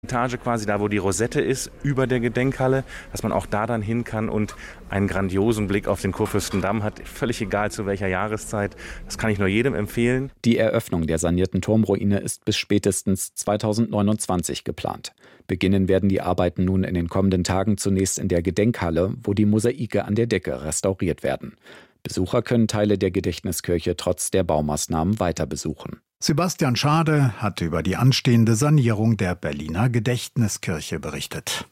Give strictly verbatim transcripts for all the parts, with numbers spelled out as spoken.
Etage quasi, da wo die Rosette ist, über der Gedenkhalle, dass man auch da dann hin kann und einen grandiosen Blick auf den Kurfürstendamm hat, völlig egal zu welcher Jahreszeit. Das kann ich nur jedem empfehlen. Die Eröffnung der sanierten Turmruine ist bis spätestens zweitausendneunundzwanzig geplant. Beginnen werden die Arbeiten nun in den kommenden Tagen zunächst in der Gedenkhalle, wo die Mosaike an der Decke restauriert werden. Besucher können Teile der Gedächtniskirche trotz der Baumaßnahmen weiter besuchen. Sebastian Schade hat über die anstehende Sanierung der Berliner Gedächtniskirche berichtet.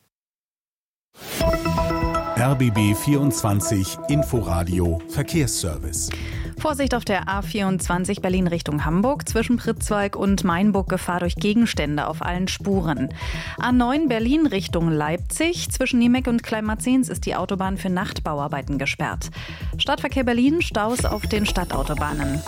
R B B vierundzwanzig Inforadio Verkehrsservice. Vorsicht auf der A vierundzwanzig Berlin Richtung Hamburg. Zwischen Pritzwalk und Mainburg Gefahr durch Gegenstände auf allen Spuren. A neun Berlin Richtung Leipzig. Zwischen Niemeck und Kleinmarzens ist die Autobahn für Nachtbauarbeiten gesperrt. Stadtverkehr Berlin, Staus auf den Stadtautobahnen.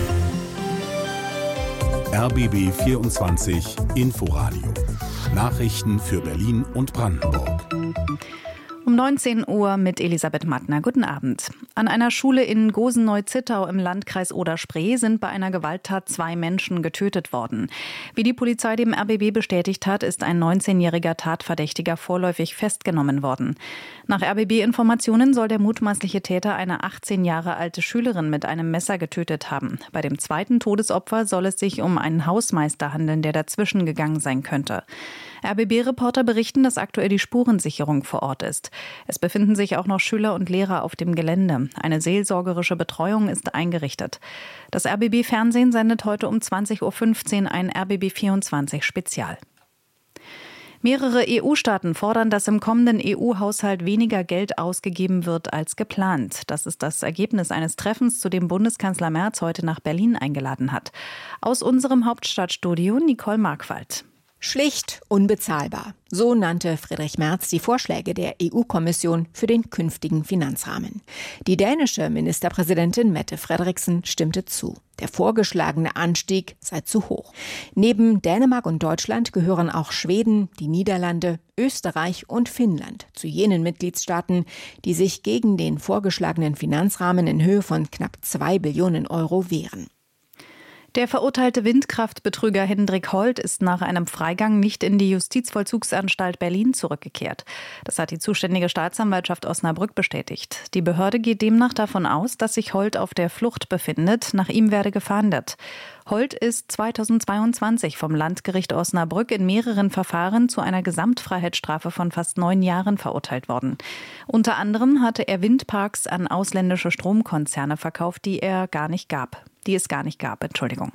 R B B vierundzwanzig Inforadio. Nachrichten für Berlin und Brandenburg. Um neunzehn Uhr mit Elisabeth Mattner. Guten Abend. An einer Schule in Gosen-Neu-Zittau im Landkreis Oder-Spree sind bei einer Gewalttat zwei Menschen getötet worden. Wie die Polizei dem R B B bestätigt hat, ist ein neunzehnjähriger Tatverdächtiger vorläufig festgenommen worden. Nach R B B-Informationen soll der mutmaßliche Täter eine achtzehn Jahre alte Schülerin mit einem Messer getötet haben. Bei dem zweiten Todesopfer soll es sich um einen Hausmeister handeln, der dazwischen gegangen sein könnte. R B B-Reporter berichten, dass aktuell die Spurensicherung vor Ort ist. Es befinden sich auch noch Schüler und Lehrer auf dem Gelände. Eine seelsorgerische Betreuung ist eingerichtet. Das R B B-Fernsehen sendet heute um zwanzig Uhr fünfzehn ein R B B vierundzwanzig Spezial. Mehrere E U-Staaten fordern, dass im kommenden E U-Haushalt weniger Geld ausgegeben wird als geplant. Das ist das Ergebnis eines Treffens, zu dem Bundeskanzler Merz heute nach Berlin eingeladen hat. Aus unserem Hauptstadtstudio Nicole Markwald. Schlicht, unbezahlbar. So nannte Friedrich Merz die Vorschläge der E U-Kommission für den künftigen Finanzrahmen. Die dänische Ministerpräsidentin Mette Frederiksen stimmte zu. Der vorgeschlagene Anstieg sei zu hoch. Neben Dänemark und Deutschland gehören auch Schweden, die Niederlande, Österreich und Finnland zu jenen Mitgliedstaaten, die sich gegen den vorgeschlagenen Finanzrahmen in Höhe von knapp zwei Billionen Euro wehren. Der verurteilte Windkraftbetrüger Hendrik Holt ist nach einem Freigang nicht in die Justizvollzugsanstalt Berlin zurückgekehrt. Das hat die zuständige Staatsanwaltschaft Osnabrück bestätigt. Die Behörde geht demnach davon aus, dass sich Holt auf der Flucht befindet. Nach ihm werde gefahndet. Holt ist zweitausendzweiundzwanzig vom Landgericht Osnabrück in mehreren Verfahren zu einer Gesamtfreiheitsstrafe von fast neun Jahren verurteilt worden. Unter anderem hatte er Windparks an ausländische Stromkonzerne verkauft, die er gar nicht gab. Die es gar nicht gab, Entschuldigung.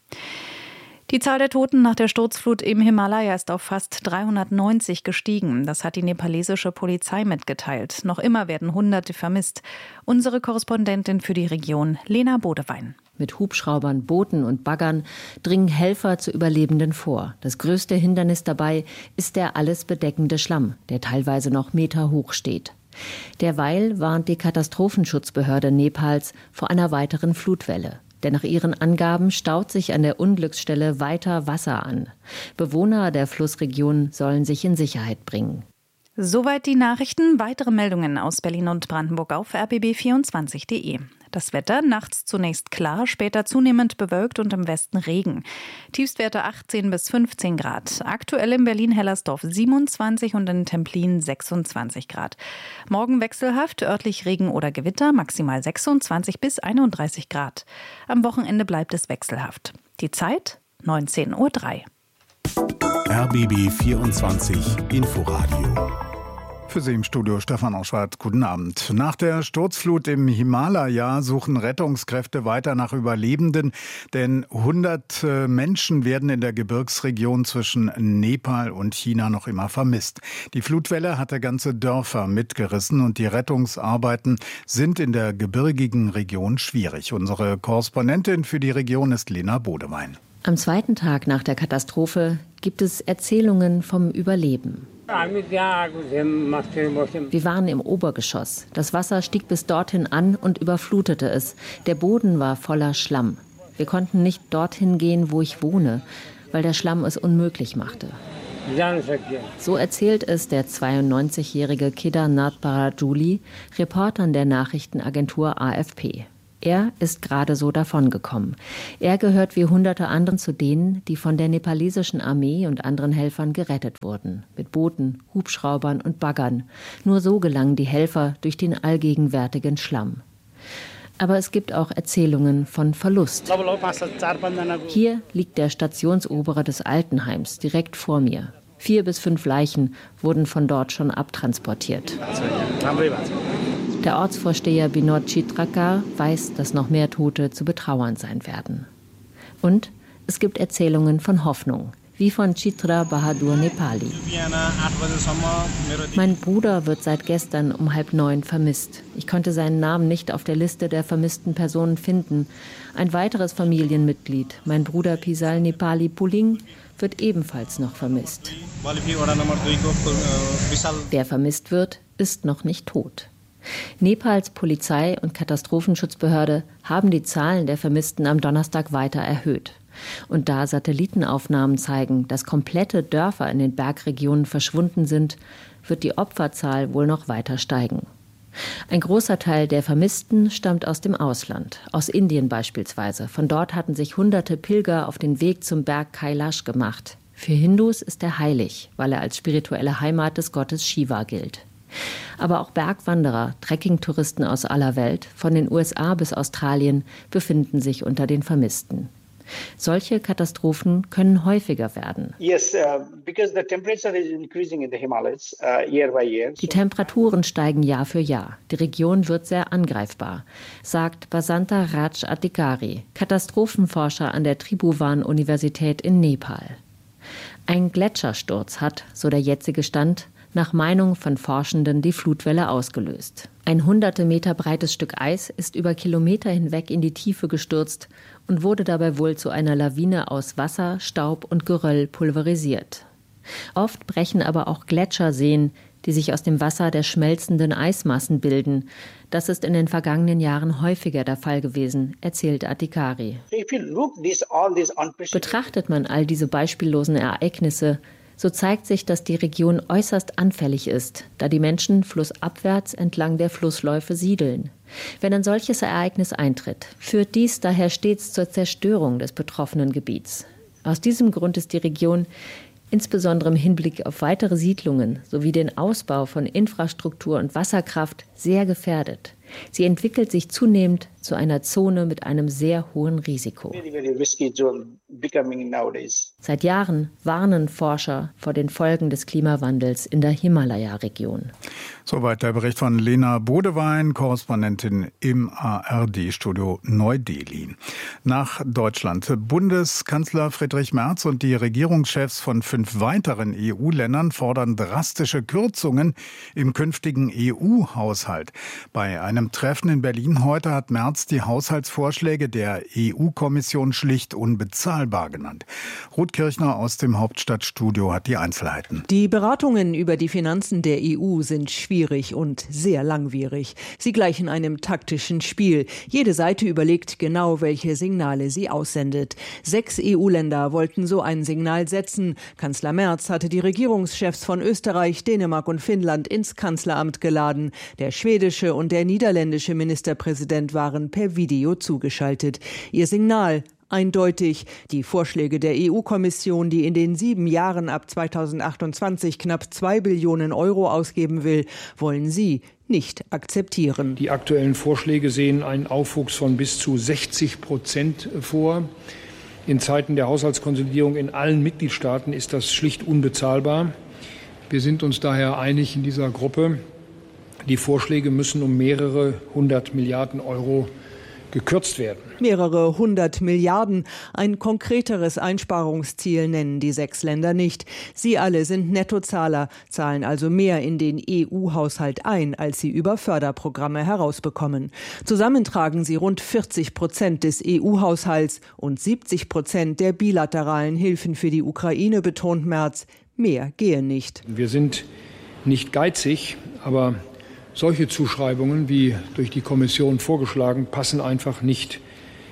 Die Zahl der Toten nach der Sturzflut im Himalaya ist auf fast dreihundertneunzig gestiegen. Das hat die nepalesische Polizei mitgeteilt. Noch immer werden Hunderte vermisst. Unsere Korrespondentin für die Region, Lena Bodewein. Mit Hubschraubern, Booten und Baggern dringen Helfer zu Überlebenden vor. Das größte Hindernis dabei ist der alles bedeckende Schlamm, der teilweise noch Meter hoch steht. Derweil warnt die Katastrophenschutzbehörde Nepals vor einer weiteren Flutwelle. Denn nach ihren Angaben staut sich an der Unglücksstelle weiter Wasser an. Bewohner der Flussregion sollen sich in Sicherheit bringen. Soweit die Nachrichten. Weitere Meldungen aus Berlin und Brandenburg auf r b b vierundzwanzig punkt de. Das Wetter, nachts zunächst klar, später zunehmend bewölkt und im Westen Regen. Tiefstwerte achtzehn bis fünfzehn Grad. Aktuell in Berlin-Hellersdorf siebenundzwanzig und in Templin sechsundzwanzig Grad. Morgen wechselhaft, örtlich Regen oder Gewitter, maximal sechsundzwanzig bis einunddreißig Grad. Am Wochenende bleibt es wechselhaft. Die Zeit neunzehn Uhr drei. R B B vierundzwanzig Inforadio. Für Sie im Studio Stefan Auschwart. Guten Abend. Nach der Sturzflut im Himalaya suchen Rettungskräfte weiter nach Überlebenden, denn hundert Menschen werden in der Gebirgsregion zwischen Nepal und China noch immer vermisst. Die Flutwelle hatte ganze Dörfer mitgerissen und die Rettungsarbeiten sind in der gebirgigen Region schwierig. Unsere Korrespondentin für die Region ist Lena Bodewein. Am zweiten Tag nach der Katastrophe gibt es Erzählungen vom Überleben. Wir waren im Obergeschoss. Das Wasser stieg bis dorthin an und überflutete es. Der Boden war voller Schlamm. Wir konnten nicht dorthin gehen, wo ich wohne, weil der Schlamm es unmöglich machte. So erzählt es der zweiundneunzigjährige Kedarnath Parajuli, Reportern der Nachrichtenagentur A F P. Er ist gerade so davongekommen. Er gehört wie hunderte anderen zu denen, die von der nepalesischen Armee und anderen Helfern gerettet wurden. Mit Booten, Hubschraubern und Baggern. Nur so gelangen die Helfer durch den allgegenwärtigen Schlamm. Aber es gibt auch Erzählungen von Verlust. Hier liegt der Stationsoberer des Altenheims direkt vor mir. Vier bis fünf Leichen wurden von dort schon abtransportiert. Der Ortsvorsteher Binod Chitrakar weiß, dass noch mehr Tote zu betrauern sein werden. Und es gibt Erzählungen von Hoffnung, wie von Chitra Bahadur Nepali. Mein Bruder wird seit gestern um halb neun vermisst. Ich konnte seinen Namen nicht auf der Liste der vermissten Personen finden. Ein weiteres Familienmitglied, mein Bruder Pisal Nepali Puling, wird ebenfalls noch vermisst. Wer vermisst wird, ist noch nicht tot. Nepals Polizei und Katastrophenschutzbehörde haben die Zahlen der Vermissten am Donnerstag weiter erhöht. Und da Satellitenaufnahmen zeigen, dass komplette Dörfer in den Bergregionen verschwunden sind, wird die Opferzahl wohl noch weiter steigen. Ein großer Teil der Vermissten stammt aus dem Ausland, aus Indien beispielsweise. Von dort hatten sich hunderte Pilger auf den Weg zum Berg Kailash gemacht. Für Hindus ist er heilig, weil er als spirituelle Heimat des Gottes Shiva gilt. Aber auch Bergwanderer, Trekkingtouristen aus aller Welt, von den U S A bis Australien, befinden sich unter den Vermissten. Solche Katastrophen können häufiger werden. Yes, uh, because the temperature is increasing in the Himalayas uh, year by year. Die Temperaturen steigen Jahr für Jahr. Die Region wird sehr angreifbar, sagt Basanta Raj Adhikari, Katastrophenforscher an der Tribhuvan-Universität in Nepal. Ein Gletschersturz hat, so der jetzige Stand, nach Meinung von Forschenden die Flutwelle ausgelöst. Ein hunderte Meter breites Stück Eis ist über Kilometer hinweg in die Tiefe gestürzt und wurde dabei wohl zu einer Lawine aus Wasser, Staub und Geröll pulverisiert. Oft brechen aber auch Gletscherseen, die sich aus dem Wasser der schmelzenden Eismassen bilden. Das ist in den vergangenen Jahren häufiger der Fall gewesen, erzählt Adhikari. Betrachtet man all diese beispiellosen Ereignisse, so zeigt sich, dass die Region äußerst anfällig ist, da die Menschen flussabwärts entlang der Flussläufe siedeln. Wenn ein solches Ereignis eintritt, führt dies daher stets zur Zerstörung des betroffenen Gebiets. Aus diesem Grund ist die Region, insbesondere im Hinblick auf weitere Siedlungen sowie den Ausbau von Infrastruktur und Wasserkraft, sehr gefährdet. Sie entwickelt sich zunehmend zu einer Zone mit einem sehr hohen Risiko. Seit Jahren warnen Forscher vor den Folgen des Klimawandels in der Himalaya-Region. Soweit der Bericht von Lena Bodewein, Korrespondentin im A R D-Studio Neu-Delhi. Nach Deutschland. Bundeskanzler Friedrich Merz und die Regierungschefs von fünf weiteren E U-Ländern fordern drastische Kürzungen im künftigen E U-Haushalt. Bei einem Treffen in Berlin heute hat Merz die Haushaltsvorschläge der E U-Kommission schlicht unbezahlbar genannt. Ruth Kirchner aus dem Hauptstadtstudio hat die Einzelheiten. Die Beratungen über die Finanzen der E U sind schwierig und sehr langwierig. Sie gleichen einem taktischen Spiel. Jede Seite überlegt genau, welche Signale sie aussendet. Sechs E U-Länder wollten so ein Signal setzen. Kanzler Merz hatte die Regierungschefs von Österreich, Dänemark und Finnland ins Kanzleramt geladen. Der schwedische und der niederländische Ministerpräsident waren per Video zugeschaltet. Ihr Signal: eindeutig. Die Vorschläge der E U-Kommission, die in den sieben Jahren ab zweitausendachtundzwanzig knapp zwei Billionen Euro ausgeben will, wollen sie nicht akzeptieren. Die aktuellen Vorschläge sehen einen Aufwuchs von bis zu sechzig Prozent vor. In Zeiten der Haushaltskonsolidierung in allen Mitgliedstaaten ist das schlicht unbezahlbar. Wir sind uns daher einig in dieser Gruppe, die Vorschläge müssen um mehrere hundert Milliarden Euro gekürzt werden. Mehrere hundert Milliarden. Ein konkreteres Einsparungsziel nennen die sechs Länder nicht. Sie alle sind Nettozahler, zahlen also mehr in den E U-Haushalt ein, als sie über Förderprogramme herausbekommen. Zusammen tragen sie rund vierzig Prozent des E U-Haushalts und siebzig Prozent der bilateralen Hilfen für die Ukraine, betont Merz. Mehr gehe nicht. Wir sind nicht geizig, aber solche Zuschreibungen, wie durch die Kommission vorgeschlagen, passen einfach nicht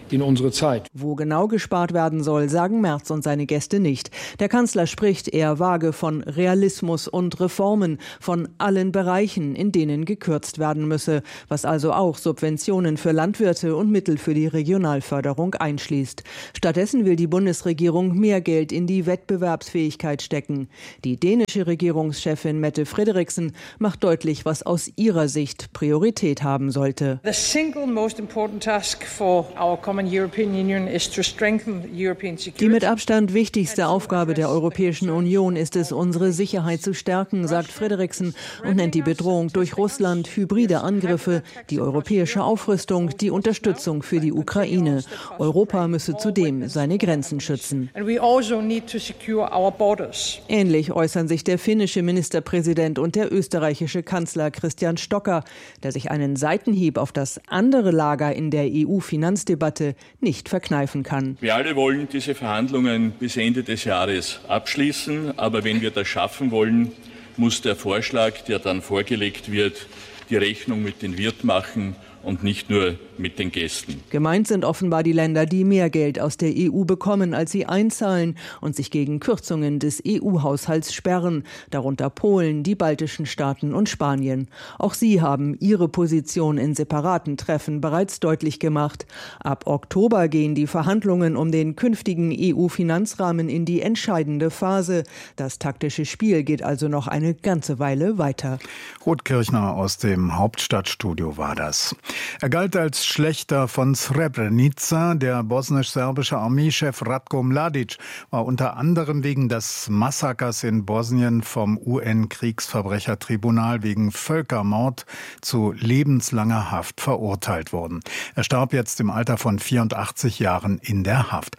in unsere Zeit. Wo genau gespart werden soll, sagen Merz und seine Gäste nicht. Der Kanzler spricht eher vage von Realismus und Reformen, von allen Bereichen, in denen gekürzt werden müsse, was also auch Subventionen für Landwirte und Mittel für die Regionalförderung einschließt. Stattdessen will die Bundesregierung mehr Geld in die Wettbewerbsfähigkeit stecken. Die dänische Regierungschefin Mette Frederiksen macht deutlich, was aus ihrer Sicht Priorität haben sollte. The single most important task for our common European Union is to strengthen European security. Die mit Abstand wichtigste Aufgabe der Europäischen Union ist es, unsere Sicherheit zu stärken, sagt Frederiksen und nennt die Bedrohung durch Russland, hybride Angriffe, die europäische Aufrüstung, die Unterstützung für die Ukraine. Europa müsse zudem seine Grenzen schützen. And we also need to secure our borders. Ähnlich äußern sich der finnische Ministerpräsident und der österreichische Kanzler Christian Stocker, der sich einen Seitenhieb auf das andere Lager in der E U-Finanzdebatte nicht verkneifen kann. Wir alle wollen diese Verhandlungen bis Ende des Jahres abschließen. Aber wenn wir das schaffen wollen, muss der Vorschlag, der dann vorgelegt wird, die Rechnung mit den Wirt machen und nicht nur mit den Gästen. Gemeint sind offenbar die Länder, die mehr Geld aus der E U bekommen, als sie einzahlen und sich gegen Kürzungen des E U-Haushalts sperren, darunter Polen, die baltischen Staaten und Spanien. Auch sie haben ihre Position in separaten Treffen bereits deutlich gemacht. Ab Oktober gehen die Verhandlungen um den künftigen E U-Finanzrahmen in die entscheidende Phase. Das taktische Spiel geht also noch eine ganze Weile weiter. Ruth Kirchner aus dem Hauptstadtstudio war das. Er galt als Schlächter von Srebrenica. Der bosnisch-serbische Armeechef Ratko Mladic war unter anderem wegen des Massakers in Bosnien vom U N-Kriegsverbrechertribunal wegen Völkermord zu lebenslanger Haft verurteilt worden. Er starb jetzt im Alter von vierundachtzig Jahren in der Haft.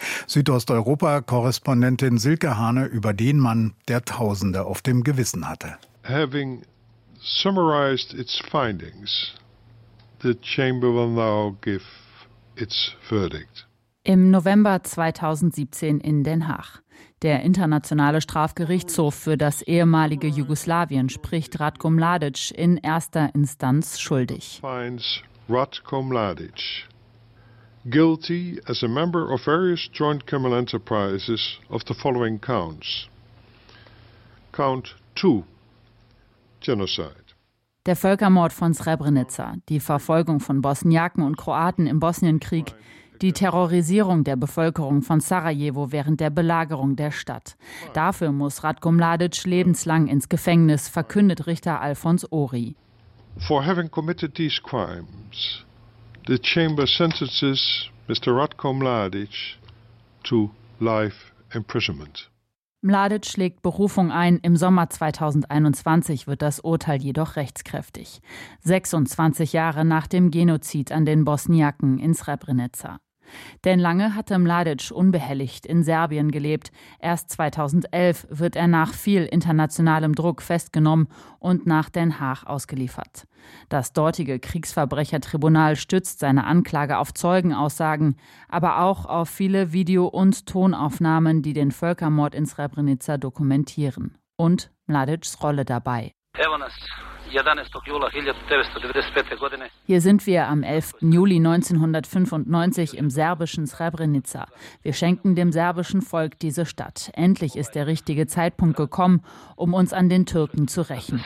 Südosteuropa-Korrespondentin Silke Hane über den Mann, der Tausende auf dem Gewissen hatte. Having summarized its findings, the chamber will now give its verdict. Im November zweitausendsiebzehn in Den Haag. Der Internationale Strafgerichtshof für das ehemalige Jugoslawien spricht Ratko Mladic in erster Instanz schuldig. Finds Ratko Mladic guilty as a member of various joint criminal enterprises of the following counts. Count two, genocide. Der Völkermord von Srebrenica, die Verfolgung von Bosniaken und Kroaten im Bosnienkrieg, die Terrorisierung der Bevölkerung von Sarajevo während der Belagerung der Stadt. Dafür muss Ratko Mladic lebenslang ins Gefängnis, verkündet Richter Alfons Ori. For having committed these crimes, the chamber sentences Mister Ratko Mladic to life imprisonment. Mladic schlägt Berufung ein. Im Sommer zweitausendeinundzwanzig wird das Urteil jedoch rechtskräftig. sechsundzwanzig Jahre nach dem Genozid an den Bosniaken in Srebrenica. Denn lange hatte Mladic unbehelligt in Serbien gelebt. Erst zweitausendelf wird er nach viel internationalem Druck festgenommen und nach Den Haag ausgeliefert. Das dortige Kriegsverbrechertribunal stützt seine Anklage auf Zeugenaussagen, aber auch auf viele Video- und Tonaufnahmen, die den Völkermord in Srebrenica dokumentieren. Und Mladics Rolle dabei. Hier sind wir am elften Juli neunzehnhundertfünfundneunzig im serbischen Srebrenica. Wir schenken dem serbischen Volk diese Stadt. Endlich ist der richtige Zeitpunkt gekommen, um uns an den Türken zu rächen.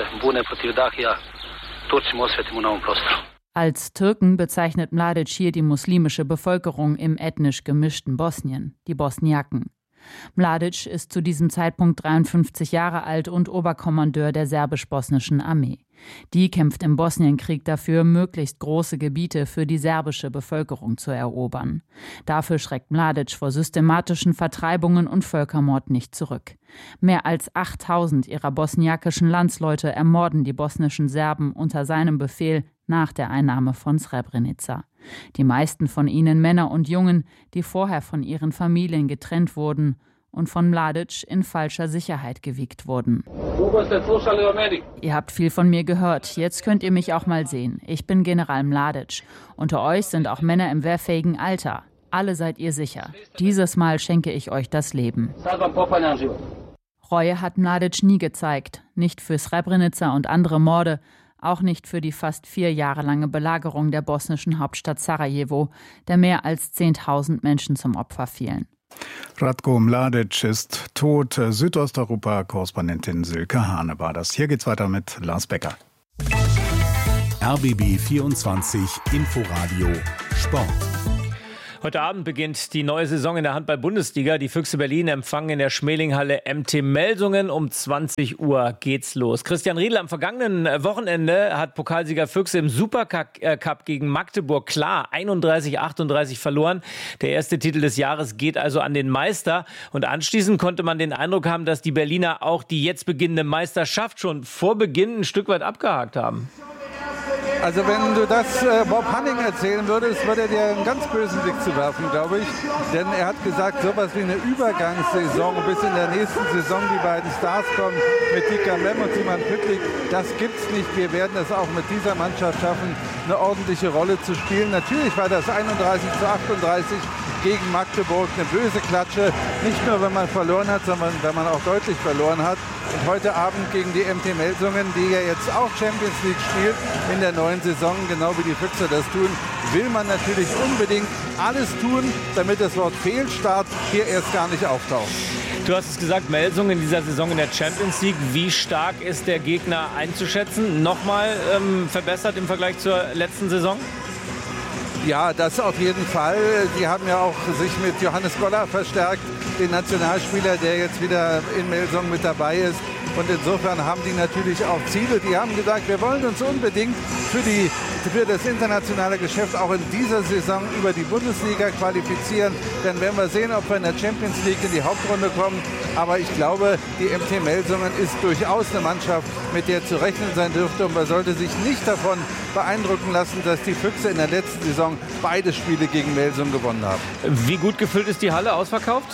Als Türken bezeichnet Mladic hier die muslimische Bevölkerung im ethnisch gemischten Bosnien, die Bosniaken. Mladic ist zu diesem Zeitpunkt dreiundfünfzig Jahre alt und Oberkommandeur der serbisch-bosnischen Armee. Die kämpft im Bosnienkrieg dafür, möglichst große Gebiete für die serbische Bevölkerung zu erobern. Dafür schreckt Mladic vor systematischen Vertreibungen und Völkermord nicht zurück. Mehr als achttausend ihrer bosniakischen Landsleute ermorden die bosnischen Serben unter seinem Befehl nach der Einnahme von Srebrenica. Die meisten von ihnen Männer und Jungen, die vorher von ihren Familien getrennt wurden und von Mladic in falscher Sicherheit gewiegt wurden. Ihr habt viel von mir gehört, jetzt könnt ihr mich auch mal sehen. Ich bin General Mladic. Unter euch sind auch Männer im wehrfähigen Alter. Alle seid ihr sicher. Dieses Mal schenke ich euch das Leben. Reue hat Mladic nie gezeigt, nicht für Srebrenica und andere Morde, Auch nicht für die fast vier Jahre lange Belagerung der bosnischen Hauptstadt Sarajevo, der mehr als zehntausend Menschen zum Opfer fielen. Ratko Mladic ist tot. Südosteuropa-Korrespondentin Silke Hane war das. Hier geht's weiter mit Lars Becker. R B B vierundzwanzig Inforadio Sport. Heute Abend beginnt die neue Saison in der Handball-Bundesliga. Die Füchse Berlin empfangen in der Schmelinghalle M T Melsungen. Um zwanzig Uhr geht's los. Christian Riedl, am vergangenen Wochenende hat Pokalsieger Füchse im Supercup gegen Magdeburg klar einunddreißig achtunddreißig verloren. Der erste Titel des Jahres geht also an den Meister. Und anschließend konnte man den Eindruck haben, dass die Berliner auch die jetzt beginnende Meisterschaft schon vor Beginn ein Stück weit abgehakt haben. Also wenn du das äh, Bob Hanning erzählen würdest, würde er dir einen ganz bösen Blick zu werfen, glaube ich. Denn er hat gesagt, sowas wie eine Übergangssaison bis in der nächsten Saison die beiden Stars kommen mit Dika Mem und Simon Püttlik, das gibt's nicht. Wir werden es auch mit dieser Mannschaft schaffen, eine ordentliche Rolle zu spielen. Natürlich war das einunddreißig zu achtunddreißig gegen Magdeburg eine böse Klatsche. Nicht nur, wenn man verloren hat, sondern wenn man auch deutlich verloren hat. Und heute Abend gegen die M T Melsungen, die ja jetzt auch Champions League spielt in der neuen Saison, genau wie die Füchse das tun, will man natürlich unbedingt alles tun, damit das Wort Fehlstart hier erst gar nicht auftaucht. Du hast es gesagt, Melsungen in dieser Saison in der Champions League. Wie stark ist der Gegner einzuschätzen? Nochmal ähm, verbessert im Vergleich zur letzten Saison? Ja, das auf jeden Fall. Die haben ja auch sich mit Johannes Goller verstärkt, den Nationalspieler, der jetzt wieder in Melsungen mit dabei ist. Und insofern haben die natürlich auch Ziele. Die haben gesagt, wir wollen uns unbedingt für, die, für das internationale Geschäft auch in dieser Saison über die Bundesliga qualifizieren. Dann werden wir sehen, ob wir in der Champions League in die Hauptrunde kommen. Aber ich glaube, die M T Melsungen ist durchaus eine Mannschaft, mit der zu rechnen sein dürfte. Und man sollte sich nicht davon beeindrucken lassen, dass die Füchse in der letzten Saison beide Spiele gegen Melsungen gewonnen haben. Wie gut gefüllt ist die Halle, ausverkauft?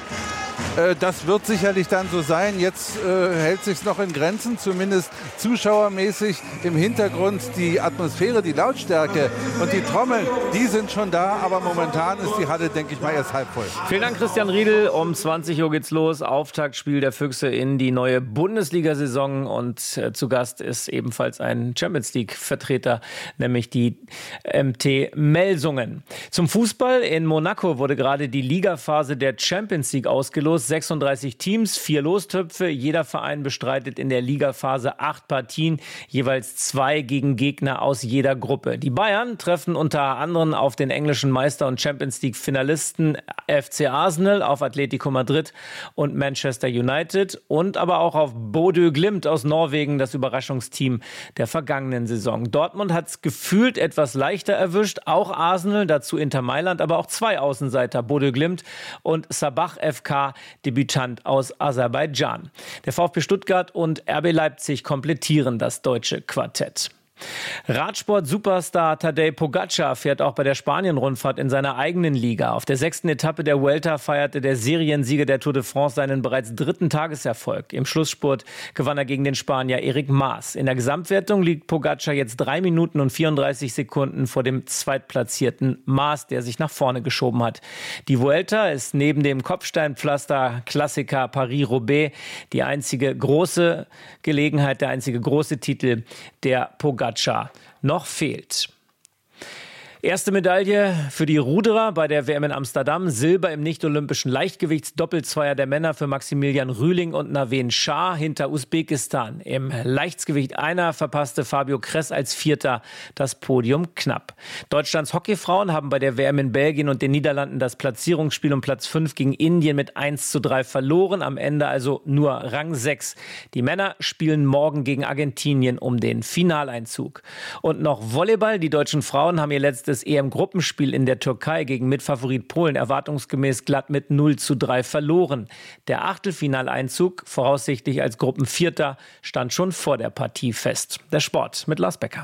Das wird sicherlich dann so sein. Jetzt äh, hält sich noch in Grenzen, zumindest zuschauermäßig. Im Hintergrund die Atmosphäre, die Lautstärke und die Trommeln, die sind schon da. Aber momentan ist die Halle, denke ich mal, erst halb voll. Vielen Dank, Christian Riedl. Um zwanzig Uhr geht's los. Auftaktspiel der Füchse in die neue Bundesliga-Saison. Und äh, zu Gast ist ebenfalls ein Champions-League-Vertreter, nämlich die M T Melsungen. Zum Fußball. In Monaco wurde gerade die Ligaphase der Champions League ausgelost. sechsunddreißig Teams, vier Lostöpfe. Jeder Verein bestreitet in der Ligaphase acht Partien, jeweils zwei gegen Gegner aus jeder Gruppe. Die Bayern treffen unter anderem auf den englischen Meister und Champions League Finalisten F C Arsenal, auf Atletico Madrid und Manchester United und aber auch auf Bodø Glimt aus Norwegen, das Überraschungsteam der vergangenen Saison. Dortmund hat es gefühlt etwas leichter erwischt, auch Arsenal, dazu Inter Mailand, aber auch zwei Außenseiter, Bodø Glimt und Sabah F K, Debütant aus Aserbaidschan. Der VfB Stuttgart und R B Leipzig komplettieren das deutsche Quartett. Radsport-Superstar Tadej Pogačar fährt auch bei der Spanien-Rundfahrt in seiner eigenen Liga. Auf der sechsten Etappe der Vuelta feierte der Seriensieger der Tour de France seinen bereits dritten Tageserfolg. Im Schlussspurt gewann er gegen den Spanier Enric Mas. In der Gesamtwertung liegt Pogačar jetzt drei Minuten und vierunddreißig Sekunden vor dem zweitplatzierten Mas, der sich nach vorne geschoben hat. Die Vuelta ist neben dem Kopfsteinpflaster-Klassiker Paris-Roubaix die einzige große Gelegenheit, der einzige große Titel der Pogačar noch fehlt. Erste Medaille für die Ruderer bei der W M in Amsterdam. Silber im nicht-olympischen Leichtgewichtsdoppelzweier der Männer für Maximilian Rühling und Naveen Shah hinter Usbekistan. Im Leichtgewicht einer verpasste Fabio Kress als Vierter das Podium knapp. Deutschlands Hockeyfrauen haben bei der W M in Belgien und den Niederlanden das Platzierungsspiel um Platz fünf gegen Indien mit eins zu drei verloren. Am Ende also nur Rang sechs. Die Männer spielen morgen gegen Argentinien um den Finaleinzug. Und noch Volleyball. Die deutschen Frauen haben ihr letztes das E M-Gruppenspiel in der Türkei gegen Mitfavorit Polen erwartungsgemäß glatt mit null zu drei verloren. Der Achtelfinaleinzug, voraussichtlich als Gruppenvierter, stand schon vor der Partie fest. Der Sport mit Lars Becker.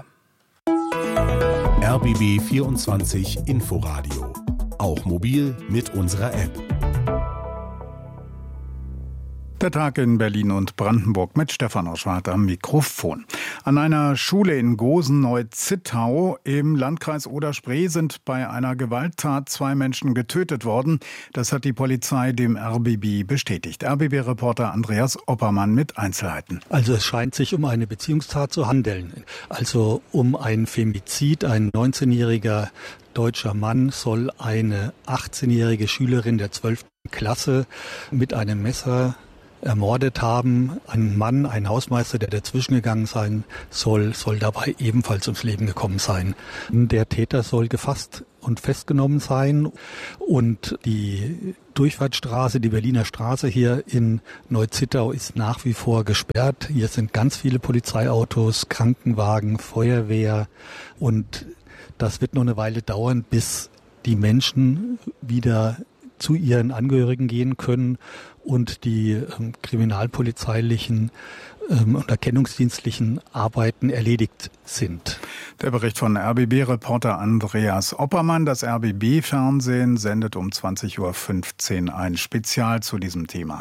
R B B vierundzwanzig Inforadio. Auch mobil mit unserer App. Der Tag in Berlin und Brandenburg mit Stefan Oschwart am Mikrofon. An einer Schule in Gosen-Neu-Zittau im Landkreis Oder-Spree sind bei einer Gewalttat zwei Menschen getötet worden. Das hat die Polizei dem R B B bestätigt. R B B-Reporter Andreas Oppermann mit Einzelheiten. Also es scheint sich um eine Beziehungstat zu handeln. Also um ein Femizid. Ein neunzehnjähriger deutscher Mann soll eine achtzehnjährige Schülerin der zwölften Klasse mit einem Messer ermordet haben. Ein Mann, ein Hausmeister, der dazwischen gegangen sein soll, soll dabei ebenfalls ums Leben gekommen sein. Der Täter soll gefasst und festgenommen sein und die Durchfahrtsstraße, die Berliner Straße hier in Neu-Zittau ist nach wie vor gesperrt. Hier sind ganz viele Polizeiautos, Krankenwagen, Feuerwehr und das wird noch eine Weile dauern, bis die Menschen wieder zu ihren Angehörigen gehen können und die ähm, kriminalpolizeilichen ähm, und erkennungsdienstlichen Arbeiten erledigt sind. Der Bericht von R B B-Reporter Andreas Oppermann. Das R B B-Fernsehen sendet um zwanzig Uhr fünfzehn ein Spezial zu diesem Thema.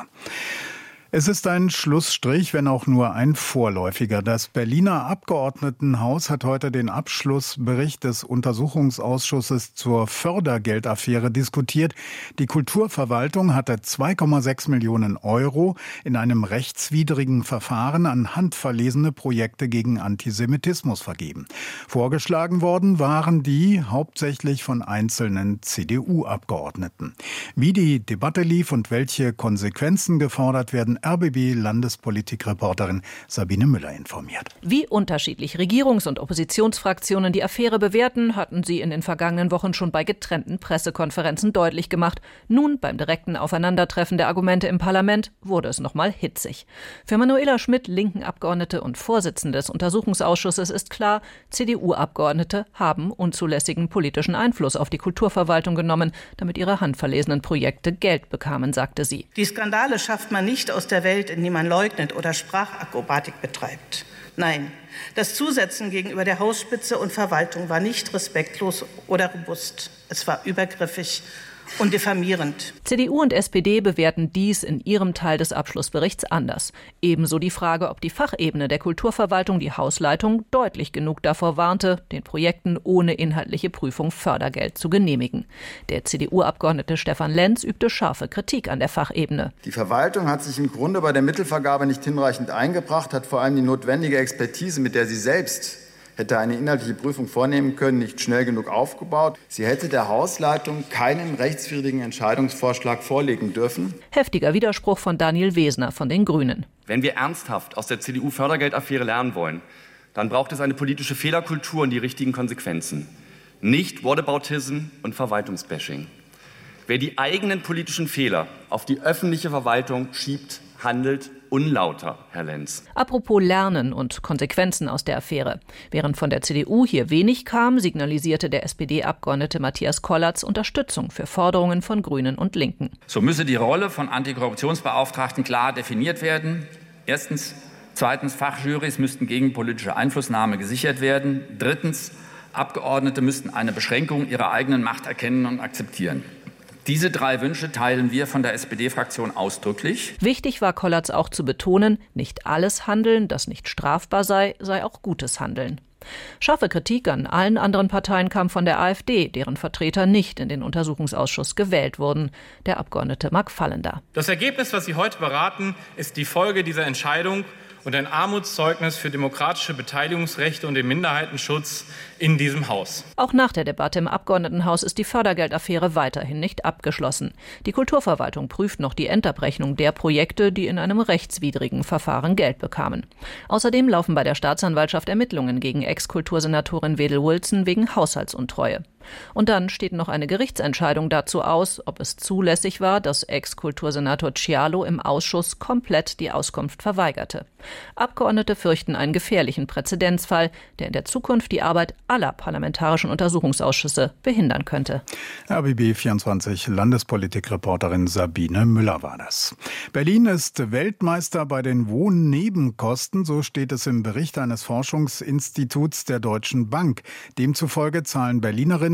Es ist ein Schlussstrich, wenn auch nur ein vorläufiger. Das Berliner Abgeordnetenhaus hat heute den Abschlussbericht des Untersuchungsausschusses zur Fördergeldaffäre diskutiert. Die Kulturverwaltung hatte zwei Komma sechs Millionen Euro in einem rechtswidrigen Verfahren an handverlesene Projekte gegen Antisemitismus vergeben. Vorgeschlagen worden waren die hauptsächlich von einzelnen C D U-Abgeordneten. Wie die Debatte lief und welche Konsequenzen gefordert werden, R B B-Landespolitikreporterin Sabine Müller informiert. Wie unterschiedlich Regierungs- und Oppositionsfraktionen die Affäre bewerten, hatten sie in den vergangenen Wochen schon bei getrennten Pressekonferenzen deutlich gemacht. Nun, beim direkten Aufeinandertreffen der Argumente im Parlament, wurde es nochmal hitzig. Für Manuela Schmidt, linken Abgeordnete und Vorsitzende des Untersuchungsausschusses, ist klar, C D U-Abgeordnete haben unzulässigen politischen Einfluss auf die Kulturverwaltung genommen, damit ihre handverlesenen Projekte Geld bekamen, sagte sie. Die Skandale schafft man nicht aus der Welt, in die man leugnet oder Sprachakrobatik betreibt. Nein, das Zusetzen gegenüber der Hausspitze und Verwaltung war nicht respektlos oder robust. Es war übergriffig und diffamierend. C D U und S P D bewerten dies in ihrem Teil des Abschlussberichts anders. Ebenso die Frage, ob die Fachebene der Kulturverwaltung, die Hausleitung, deutlich genug davor warnte, den Projekten ohne inhaltliche Prüfung Fördergeld zu genehmigen. Der C D U-Abgeordnete Stefan Lenz übte scharfe Kritik an der Fachebene. Die Verwaltung hat sich im Grunde bei der Mittelvergabe nicht hinreichend eingebracht, hat vor allem die notwendige Expertise, mit der sie selbst hätte eine inhaltliche Prüfung vornehmen können, nicht schnell genug aufgebaut. Sie hätte der Hausleitung keinen rechtswidrigen Entscheidungsvorschlag vorlegen dürfen. Heftiger Widerspruch von Daniel Wesner von den Grünen. Wenn wir ernsthaft aus der C D U-Fördergeldaffäre lernen wollen, dann braucht es eine politische Fehlerkultur und die richtigen Konsequenzen. Nicht Whataboutism und Verwaltungsbashing. Wer die eigenen politischen Fehler auf die öffentliche Verwaltung schiebt, handelt unlauter, Herr Lenz. Apropos Lernen und Konsequenzen aus der Affäre. Während von der C D U hier wenig kam, signalisierte der S P D-Abgeordnete Matthias Kollatz Unterstützung für Forderungen von Grünen und Linken. So müsse die Rolle von Antikorruptionsbeauftragten klar definiert werden. Erstens. Zweitens, Fachjurys müssten gegen politische Einflussnahme gesichert werden. Drittens, Abgeordnete müssten eine Beschränkung ihrer eigenen Macht erkennen und akzeptieren. Diese drei Wünsche teilen wir von der S P D-Fraktion ausdrücklich. Wichtig war Kollatz auch zu betonen, nicht alles Handeln, das nicht strafbar sei, sei auch gutes Handeln. Scharfe Kritik an allen anderen Parteien kam von der AfD, deren Vertreter nicht in den Untersuchungsausschuss gewählt wurden. Der Abgeordnete Marc Fallender. Das Ergebnis, was Sie heute beraten, ist die Folge dieser Entscheidung und ein Armutszeugnis für demokratische Beteiligungsrechte und den Minderheitenschutz in diesem Haus. Auch nach der Debatte im Abgeordnetenhaus ist die Fördergeldaffäre weiterhin nicht abgeschlossen. Die Kulturverwaltung prüft noch die Endabrechnung der Projekte, die in einem rechtswidrigen Verfahren Geld bekamen. Außerdem laufen bei der Staatsanwaltschaft Ermittlungen gegen Ex-Kultursenatorin Wedel-Wilson wegen Haushaltsuntreue. Und dann steht noch eine Gerichtsentscheidung dazu aus, ob es zulässig war, dass Ex-Kultursenator Cialo im Ausschuss komplett die Auskunft verweigerte. Abgeordnete fürchten einen gefährlichen Präzedenzfall, der in der Zukunft die Arbeit aller parlamentarischen Untersuchungsausschüsse behindern könnte. R B B vierundzwanzig Landespolitikreporterin Sabine Müller war das. Berlin ist Weltmeister bei den Wohnnebenkosten, so steht es im Bericht eines Forschungsinstituts der Deutschen Bank. Demzufolge zahlen Berlinerinnen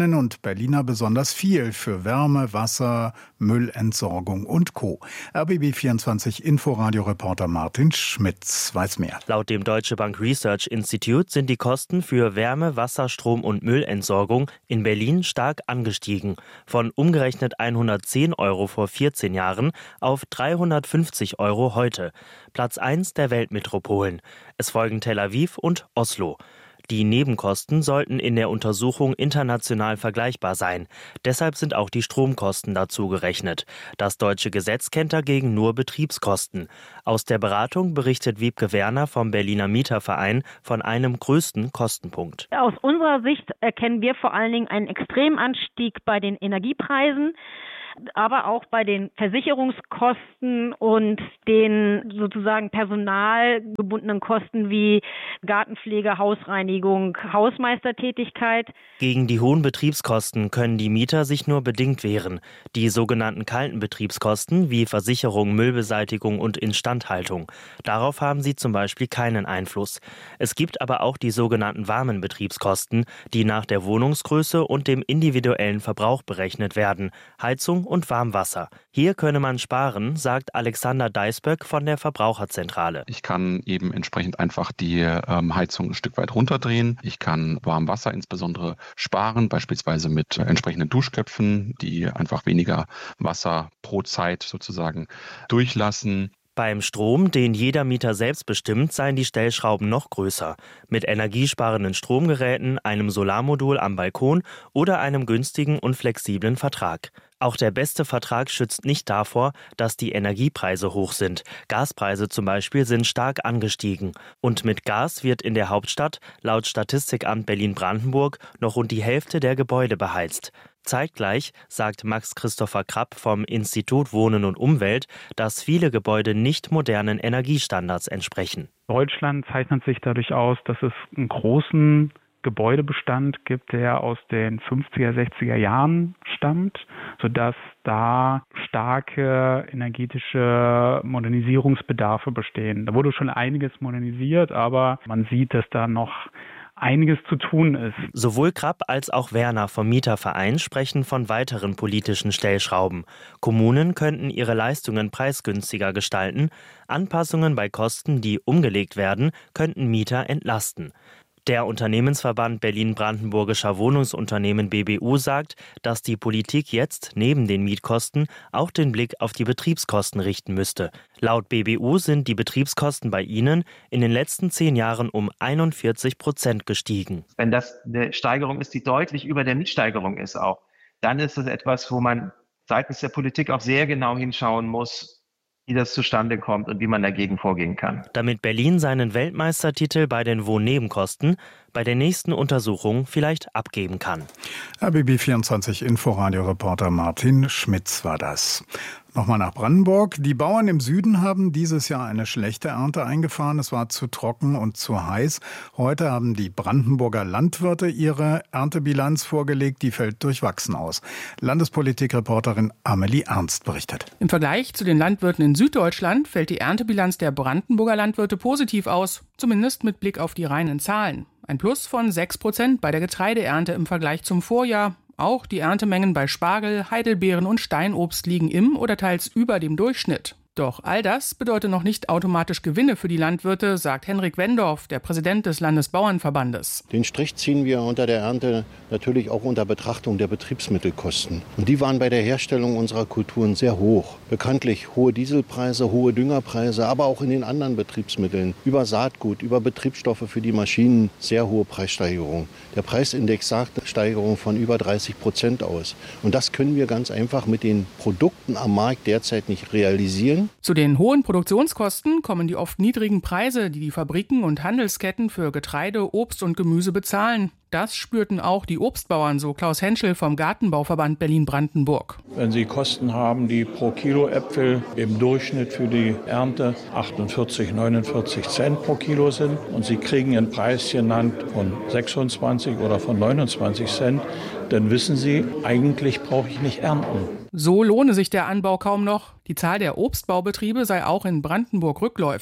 Berlinerinnen und Berliner besonders viel für Wärme, Wasser, Müllentsorgung und Co. R B B vierundzwanzig Inforadio-Reporter Martin Schmitz weiß mehr. Laut dem Deutsche Bank Research Institute sind die Kosten für Wärme, Wasser, Strom und Müllentsorgung in Berlin stark angestiegen. Von umgerechnet hundertzehn Euro vor vierzehn Jahren auf dreihundertfünfzig Euro heute. Platz eins der Weltmetropolen. Es folgen Tel Aviv und Oslo. Die Nebenkosten sollten in der Untersuchung international vergleichbar sein. Deshalb sind auch die Stromkosten dazu gerechnet. Das deutsche Gesetz kennt dagegen nur Betriebskosten. Aus der Beratung berichtet Wiebke Werner vom Berliner Mieterverein von einem größten Kostenpunkt. Aus unserer Sicht erkennen wir vor allen Dingen einen Extremanstieg bei den Energiepreisen, aber auch bei den Versicherungskosten und den sozusagen personalgebundenen Kosten wie Gartenpflege, Hausreinigung, Hausmeistertätigkeit. Gegen die hohen Betriebskosten können die Mieter sich nur bedingt wehren. Die sogenannten kalten Betriebskosten wie Versicherung, Müllbeseitigung und Instandhaltung. Darauf haben sie zum Beispiel keinen Einfluss. Es gibt aber auch die sogenannten warmen Betriebskosten, die nach der Wohnungsgröße und dem individuellen Verbrauch berechnet werden. Heizung und Warmwasser. Hier könne man sparen, sagt Alexander Deisböck von der Verbraucherzentrale. Ich kann eben entsprechend einfach die ähm, Heizung ein Stück weit runterdrehen. Ich kann Warmwasser insbesondere sparen, beispielsweise mit äh, entsprechenden Duschköpfen, die einfach weniger Wasser pro Zeit sozusagen durchlassen. Beim Strom, den jeder Mieter selbst bestimmt, seien die Stellschrauben noch größer. Mit energiesparenden Stromgeräten, einem Solarmodul am Balkon oder einem günstigen und flexiblen Vertrag. Auch der beste Vertrag schützt nicht davor, dass die Energiepreise hoch sind. Gaspreise zum Beispiel sind stark angestiegen. Und mit Gas wird in der Hauptstadt laut Statistikamt Berlin-Brandenburg noch rund die Hälfte der Gebäude beheizt. Zeitgleich sagt Max Christopher Krapp vom Institut Wohnen und Umwelt, dass viele Gebäude nicht modernen Energiestandards entsprechen. Deutschland zeichnet sich dadurch aus, dass es einen großen Gebäudebestand gibt, der aus den fünfziger, sechziger Jahren stammt, sodass da starke energetische Modernisierungsbedarfe bestehen. Da wurde schon einiges modernisiert, aber man sieht, dass da noch einiges zu tun ist. Sowohl Krapp als auch Werner vom Mieterverein sprechen von weiteren politischen Stellschrauben. Kommunen könnten ihre Leistungen preisgünstiger gestalten. Anpassungen bei Kosten, die umgelegt werden, könnten Mieter entlasten. Der Unternehmensverband Berlin-Brandenburgischer Wohnungsunternehmen B B U sagt, dass die Politik jetzt neben den Mietkosten auch den Blick auf die Betriebskosten richten müsste. Laut B B U sind die Betriebskosten bei ihnen in den letzten zehn Jahren um einundvierzig Prozent gestiegen. Wenn das eine Steigerung ist, die deutlich über der Mietsteigerung ist auch, dann ist es etwas, wo man seitens der Politik auch sehr genau hinschauen muss, wie das zustande kommt und wie man dagegen vorgehen kann. Damit Berlin seinen Weltmeistertitel bei den Wohnnebenkosten bei der nächsten Untersuchung vielleicht abgeben kann. R B B vierundzwanzig Inforadio-Reporter Martin Schmitz war das. Nochmal nach Brandenburg. Die Bauern im Süden haben dieses Jahr eine schlechte Ernte eingefahren. Es war zu trocken und zu heiß. Heute haben die Brandenburger Landwirte ihre Erntebilanz vorgelegt. Die fällt durchwachsen aus. Landespolitikreporterin Amelie Ernst berichtet. Im Vergleich zu den Landwirten in Süddeutschland fällt die Erntebilanz der Brandenburger Landwirte positiv aus. Zumindest mit Blick auf die reinen Zahlen. Ein Plus von sechs Prozent bei der Getreideernte im Vergleich zum Vorjahr. Auch die Erntemengen bei Spargel, Heidelbeeren und Steinobst liegen im oder teils über dem Durchschnitt. Doch all das bedeutet noch nicht automatisch Gewinne für die Landwirte, sagt Henrik Wendorf, der Präsident des Landesbauernverbandes. Den Strich ziehen wir unter der Ernte natürlich auch unter Betrachtung der Betriebsmittelkosten. Und die waren bei der Herstellung unserer Kulturen sehr hoch. Bekanntlich hohe Dieselpreise, hohe Düngerpreise, aber auch in den anderen Betriebsmitteln. Über Saatgut, über Betriebsstoffe für die Maschinen sehr hohe Preissteigerungen. Der Preisindex sagt eine Steigerung von über dreißig Prozent aus. Und das können wir ganz einfach mit den Produkten am Markt derzeit nicht realisieren. Zu den hohen Produktionskosten kommen die oft niedrigen Preise, die die Fabriken und Handelsketten für Getreide, Obst und Gemüse bezahlen. Das spürten auch die Obstbauern, so Klaus Henschel vom Gartenbauverband Berlin-Brandenburg. Wenn Sie Kosten haben, die pro Kilo Äpfel im Durchschnitt für die Ernte achtundvierzig, neunundvierzig Cent pro Kilo sind und Sie kriegen einen Preis genannt von sechsundzwanzig oder von neunundzwanzig Cent, dann wissen Sie, eigentlich brauche ich nicht ernten. So lohne sich der Anbau kaum noch. Die Zahl der Obstbaubetriebe sei auch in Brandenburg rückläufig.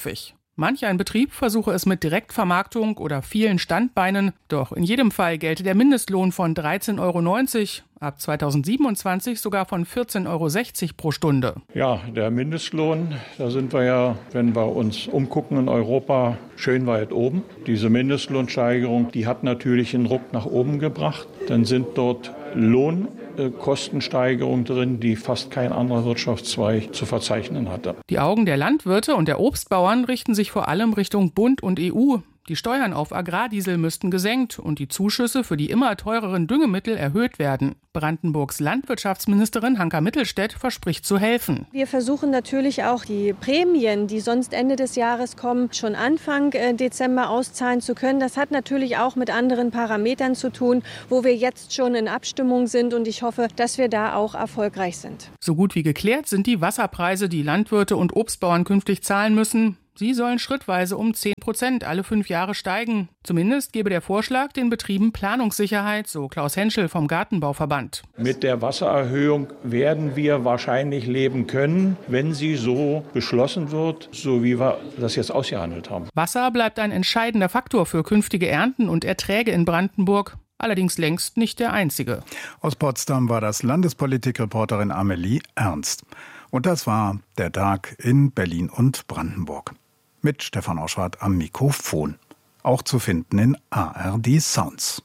Manch ein Betrieb versuche es mit Direktvermarktung oder vielen Standbeinen, doch in jedem Fall gelte der Mindestlohn von dreizehn Euro neunzig, ab zweitausendsiebenundzwanzig sogar von vierzehn Euro sechzig pro Stunde. Ja, der Mindestlohn, da sind wir ja, wenn wir uns umgucken in Europa, schön weit oben. Diese Mindestlohnsteigerung, die hat natürlich einen Ruck nach oben gebracht. Dann sind dort Lohnkostensteigerungen drin, die fast kein anderer Wirtschaftszweig zu verzeichnen hatte. Die Augen der Landwirte und der Obstbauern richten sich vor allem Richtung Bund und E U. Die Steuern auf Agrardiesel müssten gesenkt und die Zuschüsse für die immer teureren Düngemittel erhöht werden. Brandenburgs Landwirtschaftsministerin Hanka Mittelstädt verspricht zu helfen. Wir versuchen natürlich auch die Prämien, die sonst Ende des Jahres kommen, schon Anfang Dezember auszahlen zu können. Das hat natürlich auch mit anderen Parametern zu tun, wo wir jetzt schon in Abstimmung sind und ich hoffe, dass wir da auch erfolgreich sind. So gut wie geklärt sind die Wasserpreise, die Landwirte und Obstbauern künftig zahlen müssen. Sie sollen schrittweise um zehn Prozent alle fünf Jahre steigen. Zumindest gebe der Vorschlag den Betrieben Planungssicherheit, so Klaus Henschel vom Gartenbauverband. Mit der Wassererhöhung werden wir wahrscheinlich leben können, wenn sie so beschlossen wird, so wie wir das jetzt ausgehandelt haben. Wasser bleibt ein entscheidender Faktor für künftige Ernten und Erträge in Brandenburg. Allerdings längst nicht der einzige. Aus Potsdam war das Landespolitikreporterin Amelie Ernst. Und das war der Tag in Berlin und Brandenburg. Mit Stefan Oschwart am Mikrofon. Auch zu finden in A R D Sounds.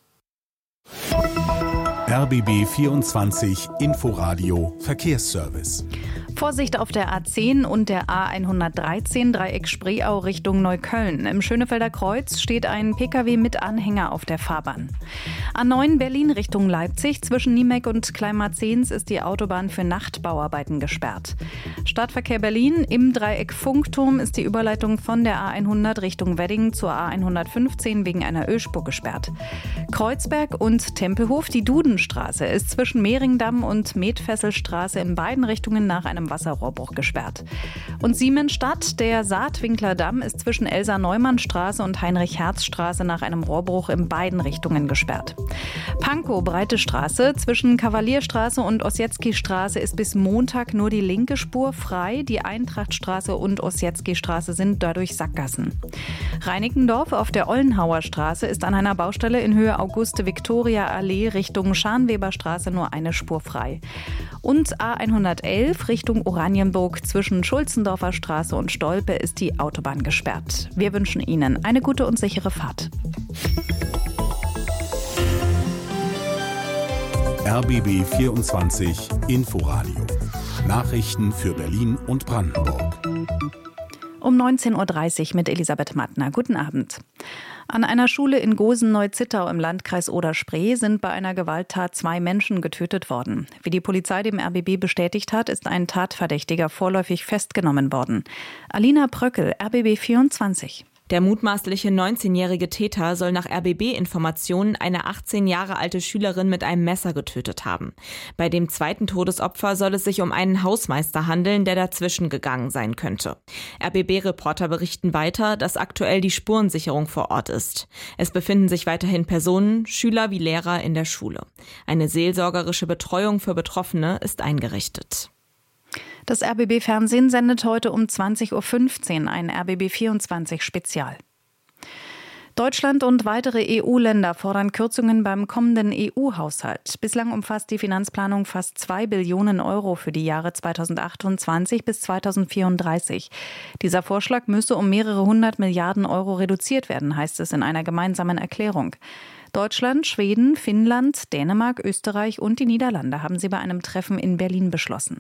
R B B vierundzwanzig Inforadio Verkehrsservice. Vorsicht auf der A zehn und der A hundertdreizehn Dreieck Spreeau Richtung Neukölln. Im Schönefelder Kreuz steht ein Pkw mit Anhänger auf der Fahrbahn. A neun Berlin Richtung Leipzig. Zwischen Niemek und Kleinmarzens ist die Autobahn für Nachtbauarbeiten gesperrt. Stadtverkehr Berlin. Im Dreieck Funkturm ist die Überleitung von der A hundert Richtung Wedding zur A hundertfünfzehn wegen einer Ölspur gesperrt. Kreuzberg und Tempelhof. Die Dudenstraße ist zwischen Mehringdamm und Metfesselstraße in beiden Richtungen nach einem Wasserrohrbruch gesperrt. Und Siemensstadt, der Saatwinkler Damm ist zwischen Elsa-Neumann-Straße und Heinrich-Herz-Straße nach einem Rohrbruch in beiden Richtungen gesperrt. Pankow, Breite Straße, zwischen Kavalierstraße und Ossietzky-Straße ist bis Montag nur die linke Spur frei. Die Eintrachtstraße und Ossietzky-Straße sind dadurch Sackgassen. Reinickendorf auf der Ollenhauer Straße ist an einer Baustelle in Höhe Auguste-Victoria-Allee Richtung Scharnweberstraße nur eine Spur frei. Und A hundertelf Richtung Oranienburg zwischen Schulzendorfer Straße und Stolpe ist die Autobahn gesperrt. Wir wünschen Ihnen eine gute und sichere Fahrt. R B B vierundzwanzig Inforadio. Nachrichten für Berlin und Brandenburg. Um neunzehn Uhr dreißig mit Elisabeth Mattner. Guten Abend. An einer Schule in Gosen-Neu-Zittau im Landkreis Oder-Spree sind bei einer Gewalttat zwei Menschen getötet worden. Wie die Polizei dem R B B bestätigt hat, ist ein Tatverdächtiger vorläufig festgenommen worden. Alina Pröckel, R B B vierundzwanzig. Der mutmaßliche neunzehnjährige Täter soll nach R B B-Informationen eine achtzehn Jahre alte Schülerin mit einem Messer getötet haben. Bei dem zweiten Todesopfer soll es sich um einen Hausmeister handeln, der dazwischen gegangen sein könnte. R B B-Reporter berichten weiter, dass aktuell die Spurensicherung vor Ort ist. Es befinden sich weiterhin Personen, Schüler wie Lehrer in der Schule. Eine seelsorgerische Betreuung für Betroffene ist eingerichtet. Das R B B-Fernsehen sendet heute um zwanzig Uhr fünfzehn ein R B B vierundzwanzig Spezial. Deutschland und weitere E U-Länder fordern Kürzungen beim kommenden E U-Haushalt. Bislang umfasst die Finanzplanung fast zwei Billionen Euro für die Jahre zweitausendachtundzwanzig bis zweitausendvierunddreißig. Dieser Vorschlag müsse um mehrere hundert Milliarden Euro reduziert werden, heißt es in einer gemeinsamen Erklärung. Deutschland, Schweden, Finnland, Dänemark, Österreich und die Niederlande haben sie bei einem Treffen in Berlin beschlossen.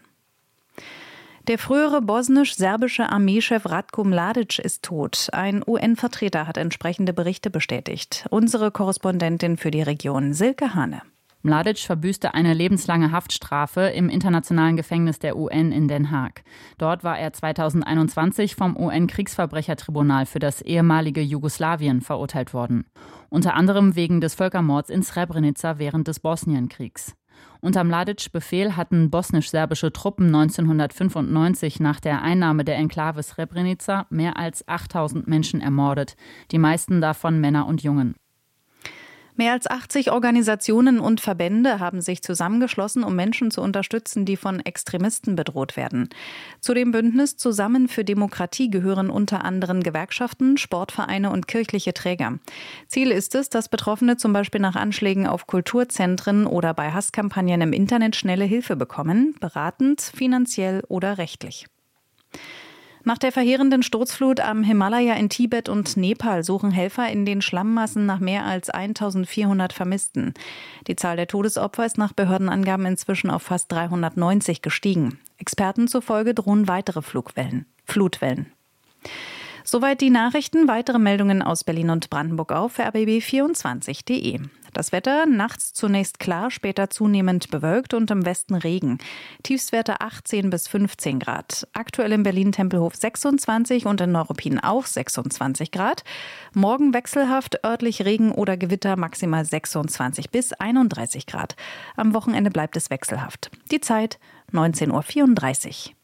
Der frühere bosnisch-serbische Armeechef Ratko Mladic ist tot. Ein U N-Vertreter hat entsprechende Berichte bestätigt. Unsere Korrespondentin für die Region, Silke Hane. Mladic verbüßte eine lebenslange Haftstrafe im internationalen Gefängnis der U N in Den Haag. Dort war er zweitausendeinundzwanzig vom U N-Kriegsverbrechertribunal für das ehemalige Jugoslawien verurteilt worden. Unter anderem wegen des Völkermords in Srebrenica während des Bosnienkriegs. Unter Mladics Befehl hatten bosnisch-serbische Truppen neunzehnhundertfünfundneunzig nach der Einnahme der Enklave Srebrenica mehr als achttausend Menschen ermordet, die meisten davon Männer und Jungen. Mehr als achtzig Organisationen und Verbände haben sich zusammengeschlossen, um Menschen zu unterstützen, die von Extremisten bedroht werden. Zu dem Bündnis Zusammen für Demokratie gehören unter anderem Gewerkschaften, Sportvereine und kirchliche Träger. Ziel ist es, dass Betroffene zum Beispiel nach Anschlägen auf Kulturzentren oder bei Hasskampagnen im Internet schnelle Hilfe bekommen, beratend, finanziell oder rechtlich. Nach der verheerenden Sturzflut am Himalaya in Tibet und Nepal suchen Helfer in den Schlammmassen nach mehr als eintausendvierhundert Vermissten. Die Zahl der Todesopfer ist nach Behördenangaben inzwischen auf fast dreihundertneunzig gestiegen. Experten zufolge drohen weitere Flugwellen, Flutwellen. Soweit die Nachrichten. Weitere Meldungen aus Berlin und Brandenburg auf r b b vierundzwanzig punkt d e. Das Wetter nachts zunächst klar, später zunehmend bewölkt und im Westen Regen. Tiefstwerte achtzehn bis fünfzehn Grad. Aktuell in Berlin-Tempelhof sechsundzwanzig und in Neuruppin auch sechsundzwanzig Grad. Morgen wechselhaft, örtlich Regen oder Gewitter, maximal sechsundzwanzig bis einunddreißig Grad. Am Wochenende bleibt es wechselhaft. Die Zeit neunzehn Uhr vierunddreißig.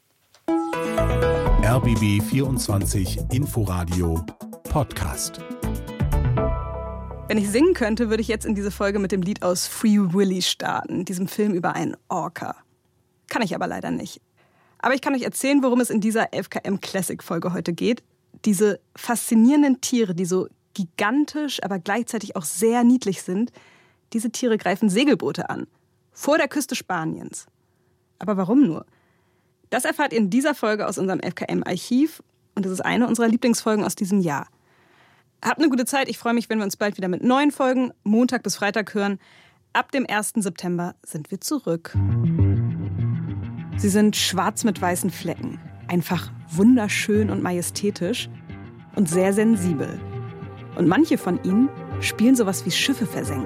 R B B vierundzwanzig Inforadio Podcast. Wenn ich singen könnte, würde ich jetzt in diese Folge mit dem Lied aus Free Willy starten, diesem Film über einen Orca. Kann ich aber leider nicht. Aber ich kann euch erzählen, worum es in dieser elf Kilometer Classic-Folge heute geht. Diese faszinierenden Tiere, die so gigantisch, aber gleichzeitig auch sehr niedlich sind, diese Tiere greifen Segelboote an. Vor der Küste Spaniens. Aber warum nur? Das erfahrt ihr in dieser Folge aus unserem elf Kilometer Archiv. Und es ist eine unserer Lieblingsfolgen aus diesem Jahr. Habt eine gute Zeit. Ich freue mich, wenn wir uns bald wieder mit neuen Folgen Montag bis Freitag hören. Ab dem ersten September sind wir zurück. Sie sind schwarz mit weißen Flecken. Einfach wunderschön und majestätisch und sehr sensibel. Und manche von ihnen spielen sowas wie Schiffe versenken.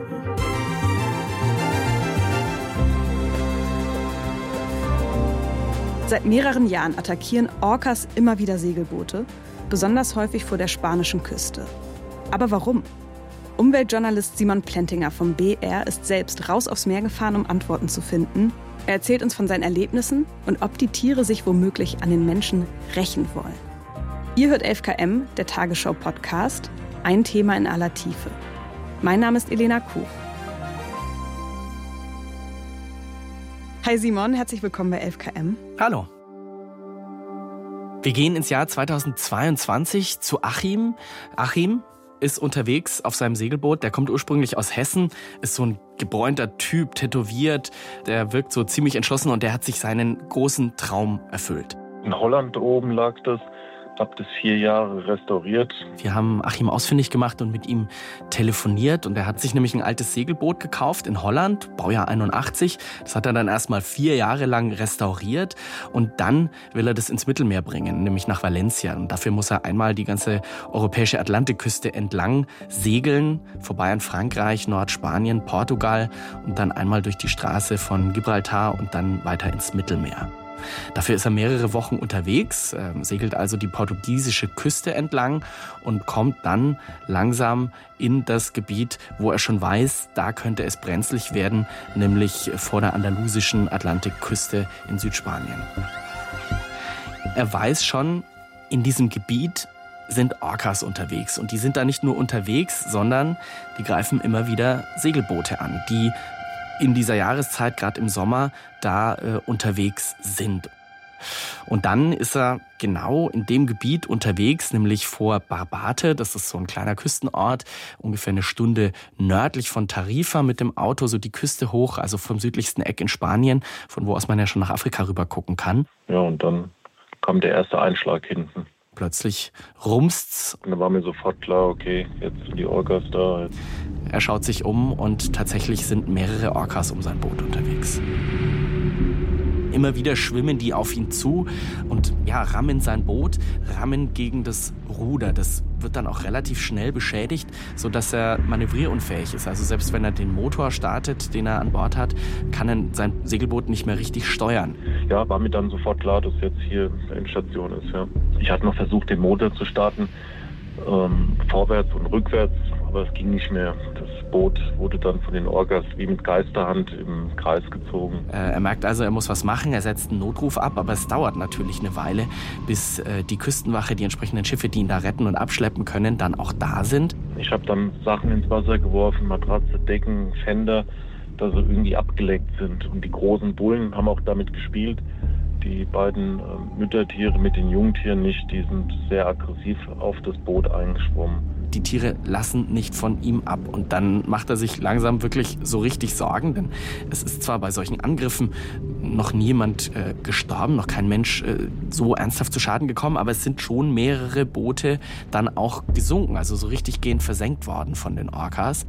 Seit mehreren Jahren attackieren Orcas immer wieder Segelboote, besonders häufig vor der spanischen Küste. Aber warum? Umweltjournalist Simon Plentinger vom B R ist selbst raus aufs Meer gefahren, um Antworten zu finden. Er erzählt uns von seinen Erlebnissen und ob die Tiere sich womöglich an den Menschen rächen wollen. Ihr hört elf Kilometer, der Tagesschau-Podcast, ein Thema in aller Tiefe. Mein Name ist Elena Kuch. Hi Simon, herzlich willkommen bei elf Kilometer. Hallo. Wir gehen ins Jahr zweitausendzweiundzwanzig zu Achim. Achim ist unterwegs auf seinem Segelboot. Der kommt ursprünglich aus Hessen, ist so ein gebräunter Typ, tätowiert. Der wirkt so ziemlich entschlossen und der hat sich seinen großen Traum erfüllt. In Holland oben lag das. Habe das vier Jahre restauriert. Wir haben Achim ausfindig gemacht und mit ihm telefoniert. Und er hat sich nämlich ein altes Segelboot gekauft in Holland, Baujahr einundachtzig. Das hat er dann erstmal vier Jahre lang restauriert. Und dann will er das ins Mittelmeer bringen, nämlich nach Valencia. Und dafür muss er einmal die ganze europäische Atlantikküste entlang segeln, vorbei an Frankreich, Nordspanien, Portugal und dann einmal durch die Straße von Gibraltar und dann weiter ins Mittelmeer. Dafür ist er mehrere Wochen unterwegs, äh, segelt also die portugiesische Küste entlang und kommt dann langsam in das Gebiet, wo er schon weiß, da könnte es brenzlig werden, nämlich vor der andalusischen Atlantikküste in Südspanien. Er weiß schon, in diesem Gebiet sind Orcas unterwegs. Und die sind da nicht nur unterwegs, sondern die greifen immer wieder Segelboote an, die in dieser Jahreszeit, gerade im Sommer, da äh, unterwegs sind. Und dann ist er genau in dem Gebiet unterwegs, nämlich vor Barbate. Das ist so ein kleiner Küstenort, ungefähr eine Stunde nördlich von Tarifa mit dem Auto, so die Küste hoch, also vom südlichsten Eck in Spanien, von wo aus man ja schon nach Afrika rüber gucken kann. Ja, und dann kam der erste Einschlag hinten. Plötzlich rumst's. Und dann war mir sofort klar, okay, jetzt sind die Orcas da. Jetzt. Er schaut sich um und tatsächlich sind mehrere Orcas um sein Boot unterwegs. Immer wieder schwimmen die auf ihn zu und ja, rammen sein Boot, rammen gegen das Ruder. Das wird dann auch relativ schnell beschädigt, sodass er manövrierunfähig ist. Also selbst wenn er den Motor startet, den er an Bord hat, kann er sein Segelboot nicht mehr richtig steuern. Ja, war mir dann sofort klar, dass jetzt hier eine Endstation ist. Ja. Ich hatte noch versucht, den Motor zu starten, ähm, vorwärts und rückwärts. Aber aber es ging nicht mehr. Das Boot wurde dann von den Orcas wie mit Geisterhand im Kreis gezogen. Äh, er merkt also, er muss was machen, er setzt einen Notruf ab, aber es dauert natürlich eine Weile, bis äh, die Küstenwache, die entsprechenden Schiffe, die ihn da retten und abschleppen können, dann auch da sind. Ich habe dann Sachen ins Wasser geworfen, Matratze, Decken, Fender, dass sie irgendwie abgeleckt sind. Und die großen Bullen haben auch damit gespielt. Die beiden äh, Müttertiere mit den Jungtieren nicht, die sind sehr aggressiv auf das Boot eingeschwommen. Die Tiere lassen nicht von ihm ab und dann macht er sich langsam wirklich so richtig Sorgen, denn es ist zwar bei solchen Angriffen noch niemand äh, gestorben, noch kein Mensch äh, so ernsthaft zu Schaden gekommen, aber es sind schon mehrere Boote dann auch gesunken, also so richtig gehend versenkt worden von den Orcas.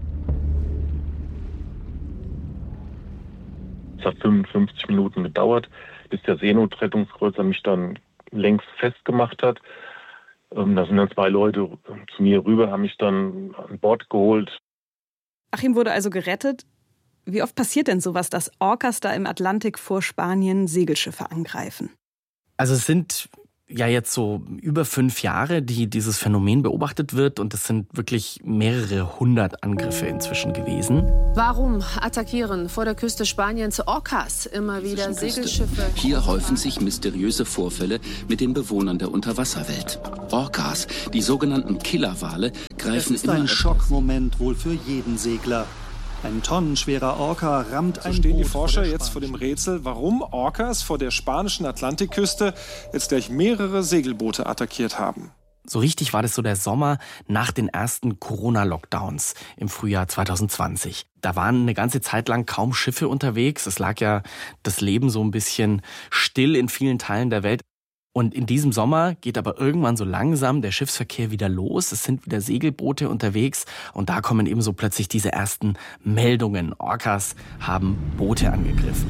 Es hat fünfundfünfzig Minuten gedauert, bis der Seenotrettungskreuzer mich dann längst festgemacht hat. Da sind dann zwei Leute zu mir rüber, haben mich dann an Bord geholt. Achim wurde also gerettet. Wie oft passiert denn sowas, dass Orcas da im Atlantik vor Spanien Segelschiffe angreifen? Also es sind ja jetzt so über fünf Jahre, die dieses Phänomen beobachtet wird und es sind wirklich mehrere hundert Angriffe inzwischen gewesen. Warum attackieren vor der Küste Spaniens Orcas immer wieder Segelschiffe? Hier häufen sich mysteriöse Vorfälle mit den Bewohnern der Unterwasserwelt. Orcas, die sogenannten Killerwale, greifen immer. Das ist ein Schockmoment wohl für jeden Segler. Ein tonnenschwerer Orca rammt ein So stehen Boot die Forscher vor jetzt vor dem Rätsel, warum Orcas vor der spanischen Atlantikküste jetzt gleich mehrere Segelboote attackiert haben. So richtig war das so der Sommer nach den ersten Corona-Lockdowns im Frühjahr zwanzig zwanzig. Da waren eine ganze Zeit lang kaum Schiffe unterwegs. Es lag ja das Leben so ein bisschen still in vielen Teilen der Welt. Und in diesem Sommer geht aber irgendwann so langsam der Schiffsverkehr wieder los. Es sind wieder Segelboote unterwegs und da kommen eben so plötzlich diese ersten Meldungen. Orcas haben Boote angegriffen.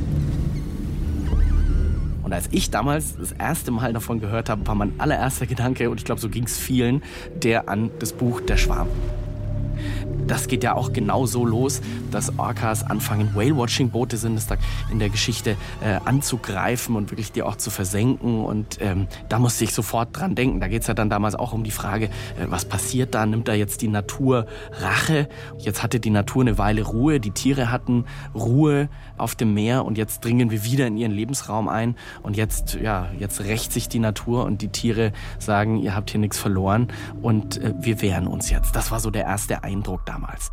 Und als ich damals das erste Mal davon gehört habe, war mein allererster Gedanke, und ich glaube, so ging es vielen, der an das Buch Der Schwarm. Das geht ja auch genau so los, dass Orcas anfangen, Whale-Watching-Boote sind es da in der Geschichte äh, anzugreifen und wirklich die auch zu versenken. Und ähm, da musste ich sofort dran denken. Da geht es ja dann damals auch um die Frage, äh, was passiert da? Nimmt da jetzt die Natur Rache? Jetzt hatte die Natur eine Weile Ruhe, die Tiere hatten Ruhe auf dem Meer und jetzt dringen wir wieder in ihren Lebensraum ein. Und jetzt, ja, jetzt rächt sich die Natur und die Tiere sagen, ihr habt hier nichts verloren und äh, wir wehren uns jetzt. Das war so der erste Eindruck da. Damals.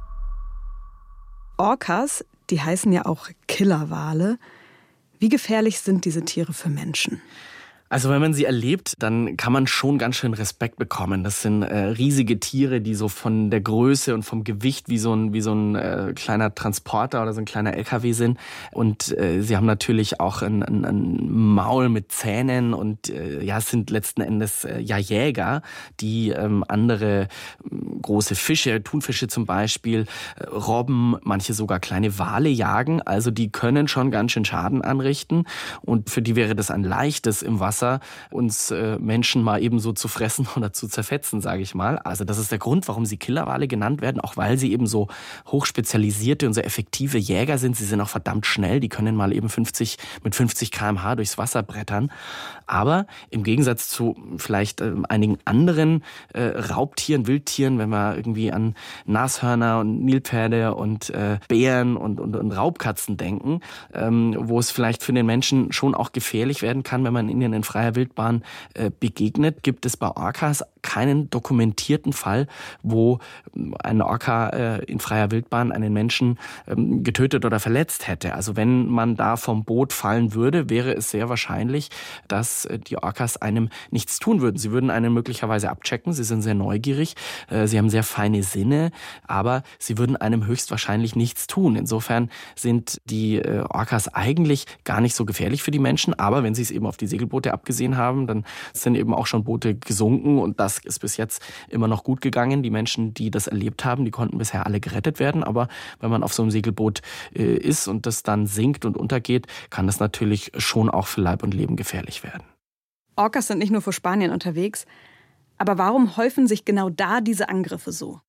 Orcas, die heißen ja auch Killerwale. Wie gefährlich sind diese Tiere für Menschen? Also wenn man sie erlebt, dann kann man schon ganz schön Respekt bekommen. Das sind äh, riesige Tiere, die so von der Größe und vom Gewicht wie so ein, wie so ein äh, kleiner Transporter oder so ein kleiner L K W sind. Und äh, sie haben natürlich auch ein, ein, ein Maul mit Zähnen und äh, ja, es sind letzten Endes äh, ja Jäger, die ähm, andere äh, große Fische, Thunfische zum Beispiel, äh, Robben, manche sogar kleine Wale jagen. Also die können schon ganz schön Schaden anrichten und für die wäre das ein leichtes im Wasser uns äh, Menschen mal eben so zu fressen oder zu zerfetzen, sage ich mal. Also das ist der Grund, warum sie Killerwale genannt werden, auch weil sie eben so hochspezialisierte und so effektive Jäger sind. Sie sind auch verdammt schnell, die können mal eben fünfzig mit fünfzig Kilometer pro Stunde durchs Wasser brettern. Aber im Gegensatz zu vielleicht äh, einigen anderen äh, Raubtieren, Wildtieren, wenn wir irgendwie an Nashörner und Nilpferde und äh, Bären und, und, und Raubkatzen denken, ähm, wo es vielleicht für den Menschen schon auch gefährlich werden kann, wenn man ihnen in freier Wildbahn äh, begegnet, gibt es bei Orcas keinen dokumentierten Fall, wo ein Orca äh, in freier Wildbahn einen Menschen ähm, getötet oder verletzt hätte. Also wenn man da vom Boot fallen würde, wäre es sehr wahrscheinlich, dass äh, die Orcas einem nichts tun würden. Sie würden einen möglicherweise abchecken, sie sind sehr neugierig, äh, sie haben sehr feine Sinne, aber sie würden einem höchstwahrscheinlich nichts tun. Insofern sind die äh, Orcas eigentlich gar nicht so gefährlich für die Menschen, aber wenn sie es eben auf die Segelboote abgesehen haben, dann sind eben auch schon Boote gesunken und das ist bis jetzt immer noch gut gegangen. Die Menschen, die das erlebt haben, die konnten bisher alle gerettet werden, aber wenn man auf so einem Segelboot äh, ist und das dann sinkt und untergeht, kann das natürlich schon auch für Leib und Leben gefährlich werden. Orcas sind nicht nur vor Spanien unterwegs, aber warum häufen sich genau da diese Angriffe so?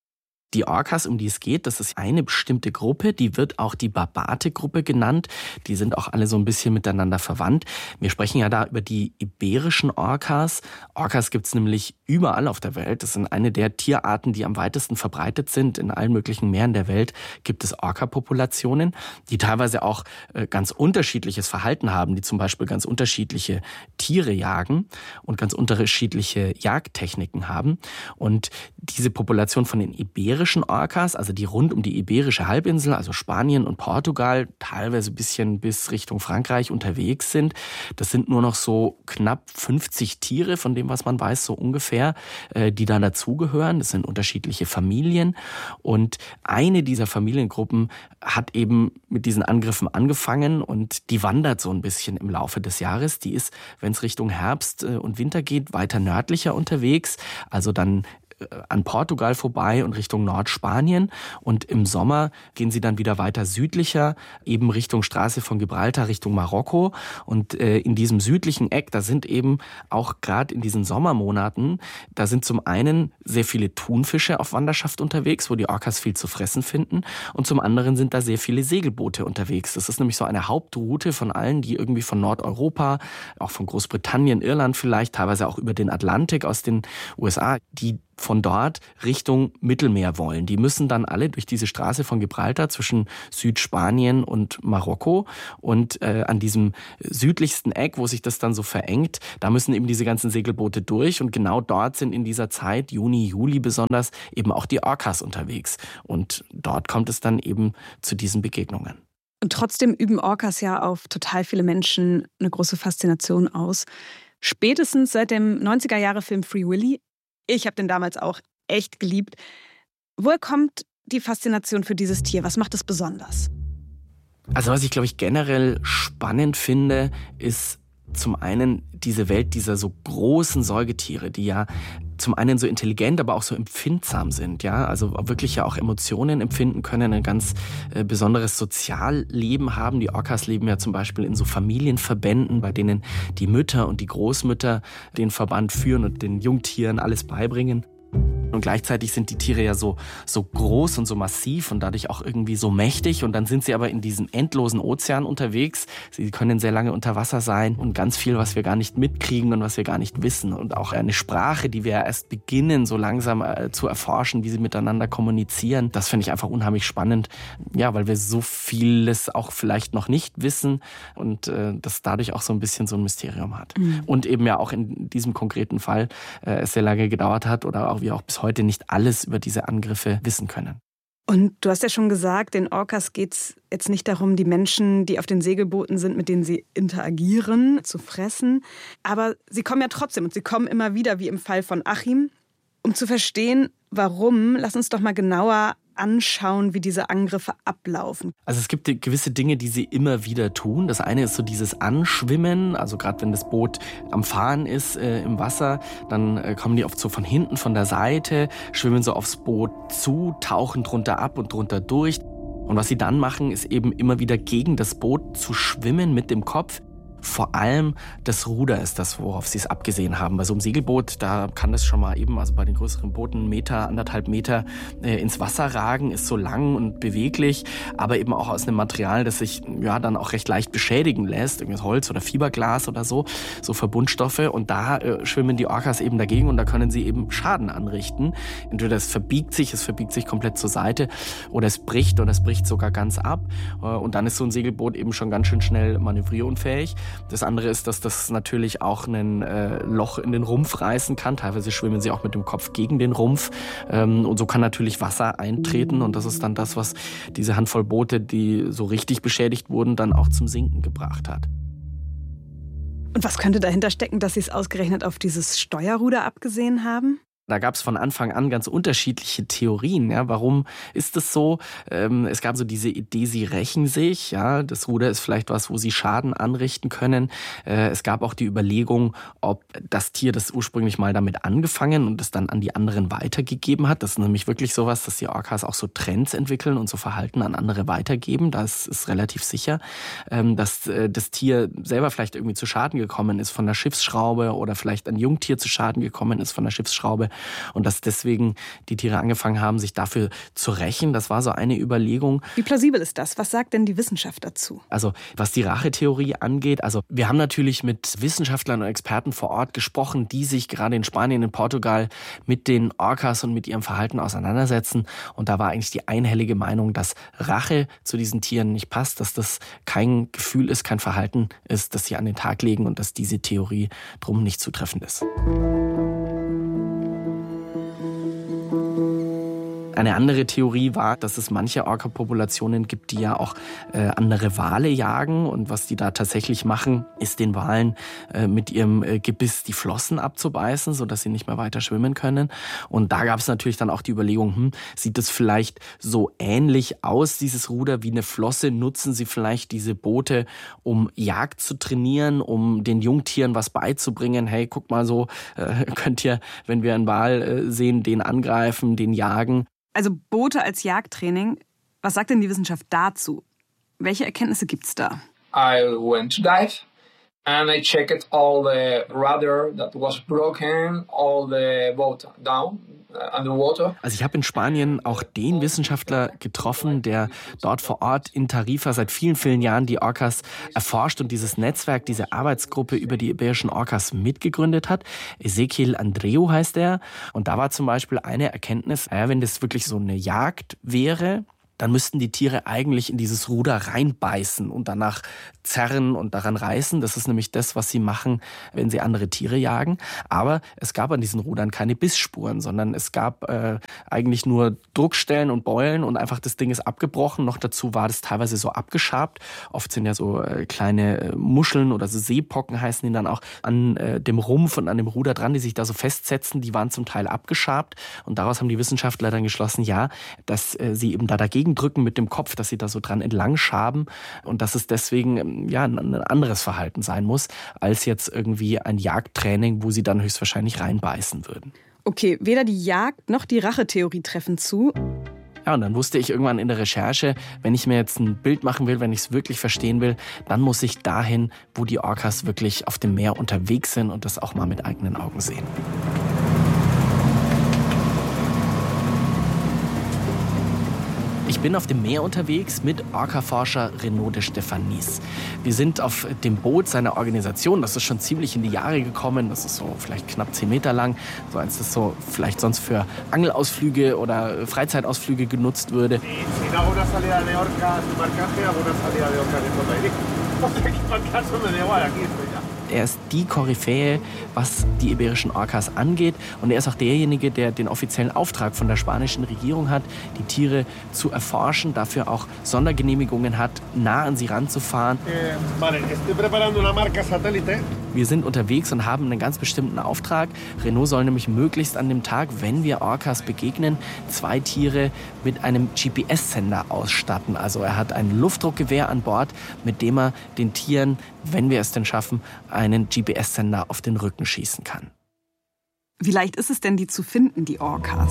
Die Orcas, um die es geht, das ist eine bestimmte Gruppe, die wird auch die Barbate-Gruppe genannt. Die sind auch alle so ein bisschen miteinander verwandt. Wir sprechen ja da über die iberischen Orcas. Orcas gibt's nämlich überall auf der Welt. Das sind eine der Tierarten, die am weitesten verbreitet sind. In allen möglichen Meeren der Welt gibt es Orca-Populationen, die teilweise auch ganz unterschiedliches Verhalten haben, die zum Beispiel ganz unterschiedliche Tiere jagen und ganz unterschiedliche Jagdtechniken haben. Und diese Population von den iberischen Orcas, also die rund um die Iberische Halbinsel, also Spanien und Portugal, teilweise ein bisschen bis Richtung Frankreich unterwegs sind. Das sind nur noch so knapp fünfzig Tiere, von dem, was man weiß, so ungefähr, die da dazugehören. Das sind unterschiedliche Familien. Und eine dieser Familiengruppen hat eben mit diesen Angriffen angefangen und die wandert so ein bisschen im Laufe des Jahres. Die ist, wenn es Richtung Herbst und Winter geht, weiter nördlicher unterwegs, also dann an Portugal vorbei und Richtung Nordspanien. Und im Sommer gehen sie dann wieder weiter südlicher, eben Richtung Straße von Gibraltar, Richtung Marokko. Und äh, in diesem südlichen Eck, da sind eben auch gerade in diesen Sommermonaten, da sind zum einen sehr viele Thunfische auf Wanderschaft unterwegs, wo die Orcas viel zu fressen finden. Und zum anderen sind da sehr viele Segelboote unterwegs. Das ist nämlich so eine Hauptroute von allen, die irgendwie von Nordeuropa, auch von Großbritannien, Irland vielleicht, teilweise auch über den Atlantik aus den U S A, die von dort Richtung Mittelmeer wollen. Die müssen dann alle durch diese Straße von Gibraltar zwischen Südspanien und Marokko und äh, an diesem südlichsten Eck, wo sich das dann so verengt, da müssen eben diese ganzen Segelboote durch und genau dort sind in dieser Zeit, Juni, Juli besonders, eben auch die Orcas unterwegs und dort kommt es dann eben zu diesen Begegnungen. Und trotzdem üben Orcas ja auf total viele Menschen eine große Faszination aus. Spätestens seit dem neunziger-Jahre-Film Free Willy. Ich habe den damals auch echt geliebt. Woher kommt die Faszination für dieses Tier? Was macht es besonders? Also was ich, glaube ich, generell spannend finde, ist zum einen diese Welt dieser so großen Säugetiere, die ja zum einen so intelligent, aber auch so empfindsam sind, ja, also wirklich ja auch Emotionen empfinden können, ein ganz äh, besonderes Sozialleben haben. Die Orcas leben ja zum Beispiel in so Familienverbänden, bei denen die Mütter und die Großmütter den Verband führen und den Jungtieren alles beibringen. Und gleichzeitig sind die Tiere ja so, so groß und so massiv und dadurch auch irgendwie so mächtig. Und dann sind sie aber in diesem endlosen Ozean unterwegs. Sie können sehr lange unter Wasser sein und ganz viel, was wir gar nicht mitkriegen und was wir gar nicht wissen. Und auch eine Sprache, die wir ja erst beginnen, so langsam äh, zu erforschen, wie sie miteinander kommunizieren. Das finde ich einfach unheimlich spannend. Ja, weil wir so vieles auch vielleicht noch nicht wissen und äh, das dadurch auch so ein bisschen so ein Mysterium hat. Mhm. Und eben ja auch in diesem konkreten Fall äh, es sehr lange gedauert hat oder auch wir auch bis heute nicht alles über diese Angriffe wissen können. Und du hast ja schon gesagt, den Orcas geht es jetzt nicht darum, die Menschen, die auf den Segelbooten sind, mit denen sie interagieren, zu fressen. Aber sie kommen ja trotzdem und sie kommen immer wieder, wie im Fall von Achim. Um zu verstehen, warum, lass uns doch mal genauer anschauen, wie diese Angriffe ablaufen. Also es gibt gewisse Dinge, die sie immer wieder tun. Das eine ist so dieses Anschwimmen, also gerade wenn das Boot am Fahren ist äh, im Wasser, dann äh, kommen die oft so von hinten, von der Seite, schwimmen so aufs Boot zu, tauchen drunter ab und drunter durch. Und was sie dann machen, ist eben immer wieder gegen das Boot zu schwimmen mit dem Kopf. Vor allem das Ruder ist das, worauf sie es abgesehen haben. Bei so einem Segelboot, da kann das schon mal eben, also bei den größeren Booten, einen Meter, anderthalb Meter äh, ins Wasser ragen, ist so lang und beweglich, aber eben auch aus einem Material, das sich ja dann auch recht leicht beschädigen lässt, irgendwas Holz oder Fiberglas oder so, so Verbundstoffe. Und da äh, schwimmen die Orcas eben dagegen und da können sie eben Schaden anrichten. Entweder es verbiegt sich, es verbiegt sich komplett zur Seite oder es bricht oder es bricht sogar ganz ab. Äh, und dann ist so ein Segelboot eben schon ganz schön schnell manövrierunfähig. Das andere ist, dass das natürlich auch ein äh, Loch in den Rumpf reißen kann. Teilweise schwimmen sie auch mit dem Kopf gegen den Rumpf. Ähm, und so kann natürlich Wasser eintreten. Und das ist dann das, was diese Handvoll Boote, die so richtig beschädigt wurden, dann auch zum Sinken gebracht hat. Und was könnte dahinter stecken, dass sie es ausgerechnet auf dieses Steuerruder abgesehen haben? Da gab es von Anfang an ganz unterschiedliche Theorien. Ja, warum ist das so? Ähm, es gab so diese Idee, sie rächen sich. Ja, das Ruder ist vielleicht was, wo sie Schaden anrichten können. Äh, es gab auch die Überlegung, ob das Tier das ursprünglich mal damit angefangen und es dann an die anderen weitergegeben hat. Das ist nämlich wirklich sowas, dass die Orcas auch so Trends entwickeln und so Verhalten an andere weitergeben. Das ist relativ sicher, ähm, dass äh, das Tier selber vielleicht irgendwie zu Schaden gekommen ist von der Schiffsschraube oder vielleicht ein Jungtier zu Schaden gekommen ist von der Schiffsschraube. Und dass deswegen die Tiere angefangen haben, sich dafür zu rächen, das war so eine Überlegung. Wie plausibel ist das? Was sagt denn die Wissenschaft dazu? Also was die Rachetheorie angeht, also wir haben natürlich mit Wissenschaftlern und Experten vor Ort gesprochen, die sich gerade in Spanien, in Portugal mit den Orcas und mit ihrem Verhalten auseinandersetzen. Und da war eigentlich die einhellige Meinung, dass Rache zu diesen Tieren nicht passt, dass das kein Gefühl ist, kein Verhalten ist, das sie an den Tag legen und dass diese Theorie drum nicht zutreffend ist. Eine andere Theorie war, dass es manche Orca-Populationen gibt, die ja auch äh, andere Wale jagen. Und was die da tatsächlich machen, ist den Walen äh, mit ihrem äh, Gebiss die Flossen abzubeißen, sodass sie nicht mehr weiter schwimmen können. Und da gab es natürlich dann auch die Überlegung, hm, sieht es vielleicht so ähnlich aus, dieses Ruder, wie eine Flosse? Nutzen sie vielleicht diese Boote, um Jagd zu trainieren, um den Jungtieren was beizubringen? Hey, guck mal so, äh, könnt ihr, wenn wir einen Wal äh, sehen, den angreifen, den jagen? Also Boote als Jagdtraining. Was sagt denn die Wissenschaft dazu? Welche Erkenntnisse gibt's da? I went to dive and I checked all the rudder that was broken, all the boat down underwater. Also ich habe in Spanien auch den Wissenschaftler getroffen, der dort vor Ort in Tarifa seit vielen, vielen Jahren die Orcas erforscht und dieses Netzwerk, diese Arbeitsgruppe über die iberischen Orcas mitgegründet hat. Ezequiel Andreu heißt er. Und da war zum Beispiel eine Erkenntnis, ja, wenn das wirklich so eine Jagd wäre, dann müssten die Tiere eigentlich in dieses Ruder reinbeißen und danach zerren und daran reißen. Das ist nämlich das, was sie machen, wenn sie andere Tiere jagen. Aber es gab an diesen Rudern keine Bissspuren, sondern es gab äh, eigentlich nur Druckstellen und Beulen und einfach das Ding ist abgebrochen. Noch dazu war das teilweise so abgeschabt. Oft sind ja so äh, kleine äh, Muscheln oder so Seepocken heißen die dann auch an äh, dem Rumpf und an dem Ruder dran, die sich da so festsetzen. Die waren zum Teil abgeschabt und daraus haben die Wissenschaftler dann geschlossen, ja, dass äh, sie eben da dagegen drücken mit dem Kopf, dass sie da so dran entlang schaben und dass es deswegen ja ein anderes Verhalten sein muss, als jetzt irgendwie ein Jagdtraining, wo sie dann höchstwahrscheinlich reinbeißen würden. Okay, weder die Jagd noch die Rachetheorie treffen zu. Ja, und dann wusste ich irgendwann in der Recherche, wenn ich mir jetzt ein Bild machen will, wenn ich es wirklich verstehen will, dann muss ich dahin, wo die Orcas wirklich auf dem Meer unterwegs sind und das auch mal mit eigenen Augen sehen. Ich bin auf dem Meer unterwegs mit Orca-Forscher Renaud de Stephanis. Wir sind auf dem Boot seiner Organisation, das ist schon ziemlich in die Jahre gekommen, das ist so vielleicht knapp zehn Meter lang, so eins, das so vielleicht sonst für Angelausflüge oder Freizeitausflüge genutzt würde. Er ist die Koryphäe, was die iberischen Orcas angeht. Und er ist auch derjenige, der den offiziellen Auftrag von der spanischen Regierung hat, die Tiere zu erforschen, dafür auch Sondergenehmigungen hat, nah an sie ranzufahren. Wir sind unterwegs und haben einen ganz bestimmten Auftrag. Renaud soll nämlich möglichst an dem Tag, wenn wir Orcas begegnen, zwei Tiere mit einem G P S-Sender ausstatten. Also er hat ein Luftdruckgewehr an Bord, mit dem er den Tieren, wenn wir es denn schaffen, einen G P S-Sender auf den Rücken schießen kann. Wie leicht ist es denn, die zu finden, die Orcas?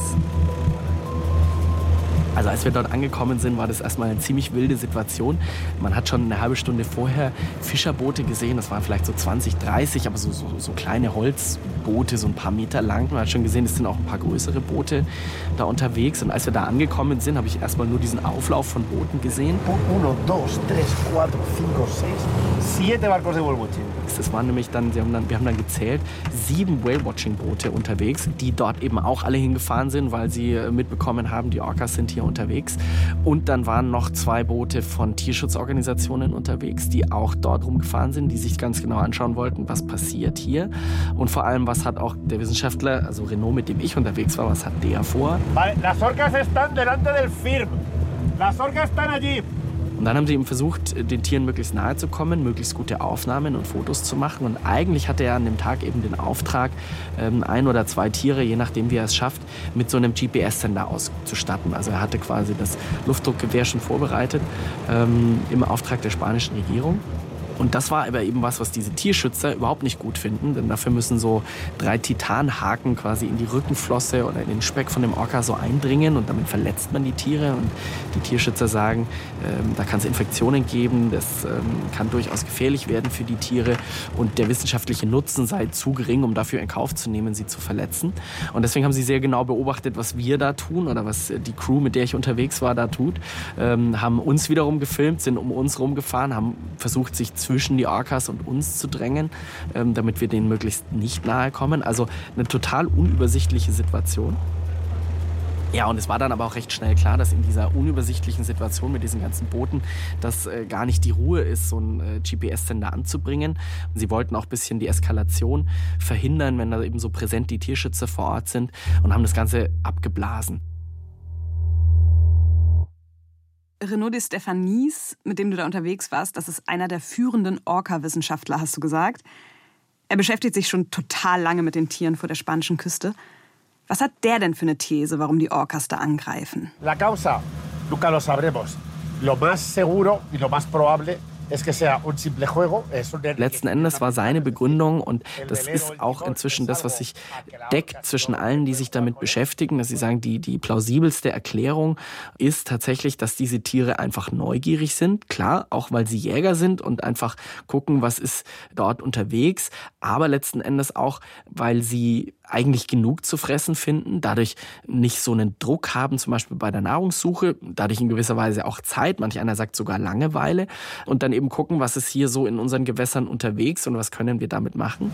Also als wir dort angekommen sind, war das erstmal eine ziemlich wilde Situation. Man hat schon eine halbe Stunde vorher Fischerboote gesehen, das waren vielleicht so zwanzig, dreißig, aber so, so, so kleine Holzboote, so ein paar Meter lang. Man hat schon gesehen, es sind auch ein paar größere Boote da unterwegs. Und als wir da angekommen sind, habe ich erstmal nur diesen Auflauf von Booten gesehen. Uno, dos, tres, cuatro, cinco, seis, siete barcos de Whale-Watching. Das waren nämlich dann, wir haben dann, wir haben dann gezählt, sieben Whale-Watching-Boote unterwegs, die dort eben auch alle hingefahren sind, weil sie mitbekommen haben, die Orcas sind hier unterwegs. Und dann waren noch zwei Boote von Tierschutzorganisationen unterwegs, die auch dort rumgefahren sind, die sich ganz genau anschauen wollten, was passiert hier. Und vor allem, was hat auch der Wissenschaftler, also Renaud, mit dem ich unterwegs war, was hat der vor? Las orcas están delante del firm. Las orcas están allí. Und dann haben sie eben versucht, den Tieren möglichst nahe zu kommen, möglichst gute Aufnahmen und Fotos zu machen. Und eigentlich hatte er an dem Tag eben den Auftrag, ein oder zwei Tiere, je nachdem wie er es schafft, mit so einem G P S-Sender auszustatten. Also er hatte quasi das Luftdruckgewehr schon vorbereitet, ähm, im Auftrag der spanischen Regierung. Und das war aber eben was, was diese Tierschützer überhaupt nicht gut finden, denn dafür müssen so drei Titanhaken quasi in die Rückenflosse oder in den Speck von dem Orca so eindringen und damit verletzt man die Tiere. Und die Tierschützer sagen, ähm, da kann es Infektionen geben, das ähm, kann durchaus gefährlich werden für die Tiere und der wissenschaftliche Nutzen sei zu gering, um dafür in Kauf zu nehmen, sie zu verletzen. Und deswegen haben sie sehr genau beobachtet, was wir da tun oder was die Crew, mit der ich unterwegs war, da tut. Ähm, haben uns wiederum gefilmt, sind um uns rumgefahren, haben versucht, sich zwischen die Orcas und uns zu drängen, ähm, damit wir denen möglichst nicht nahe kommen. Also eine total unübersichtliche Situation. Ja, und es war dann aber auch recht schnell klar, dass in dieser unübersichtlichen Situation mit diesen ganzen Booten das äh, gar nicht die Ruhe ist, so einen äh, G P S-Sender anzubringen. Und sie wollten auch ein bisschen die Eskalation verhindern, wenn da eben so präsent die Tierschützer vor Ort sind und haben das Ganze abgeblasen. Renaud de Stefanis, mit dem du da unterwegs warst, das ist einer der führenden Orca-Wissenschaftler, hast du gesagt. Er beschäftigt sich schon total lange mit den Tieren vor der spanischen Küste. Was hat der denn für eine These, warum die Orcas da angreifen? La causa, nunca lo sabremos. Lo más seguro y lo más probable es que sea un simple juego. Letzten Endes war seine Begründung, und das ist auch inzwischen das, was sich deckt zwischen allen, die sich damit beschäftigen, dass sie sagen, die, die plausibelste Erklärung ist tatsächlich, dass diese Tiere einfach neugierig sind. Klar, auch weil sie Jäger sind und einfach gucken, was ist dort unterwegs, aber letzten Endes auch, weil sie eigentlich genug zu fressen finden, dadurch nicht so einen Druck haben, zum Beispiel bei der Nahrungssuche, dadurch in gewisser Weise auch Zeit, manch einer sagt sogar Langeweile, und dann eben gucken, was ist hier so in unseren Gewässern unterwegs und was können wir damit machen.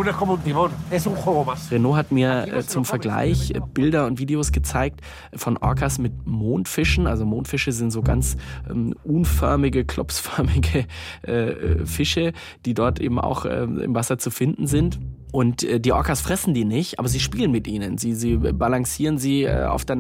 Renaud hat mir äh, zum Vergleich äh, Bilder und Videos gezeigt von Orcas mit Mondfischen. Also Mondfische sind so ganz ähm, unförmige, klopsförmige äh, Fische, die dort eben auch äh, im Wasser zu finden sind. Und äh, die Orcas fressen die nicht, aber sie spielen mit ihnen. Sie, sie balancieren sie äh, auf der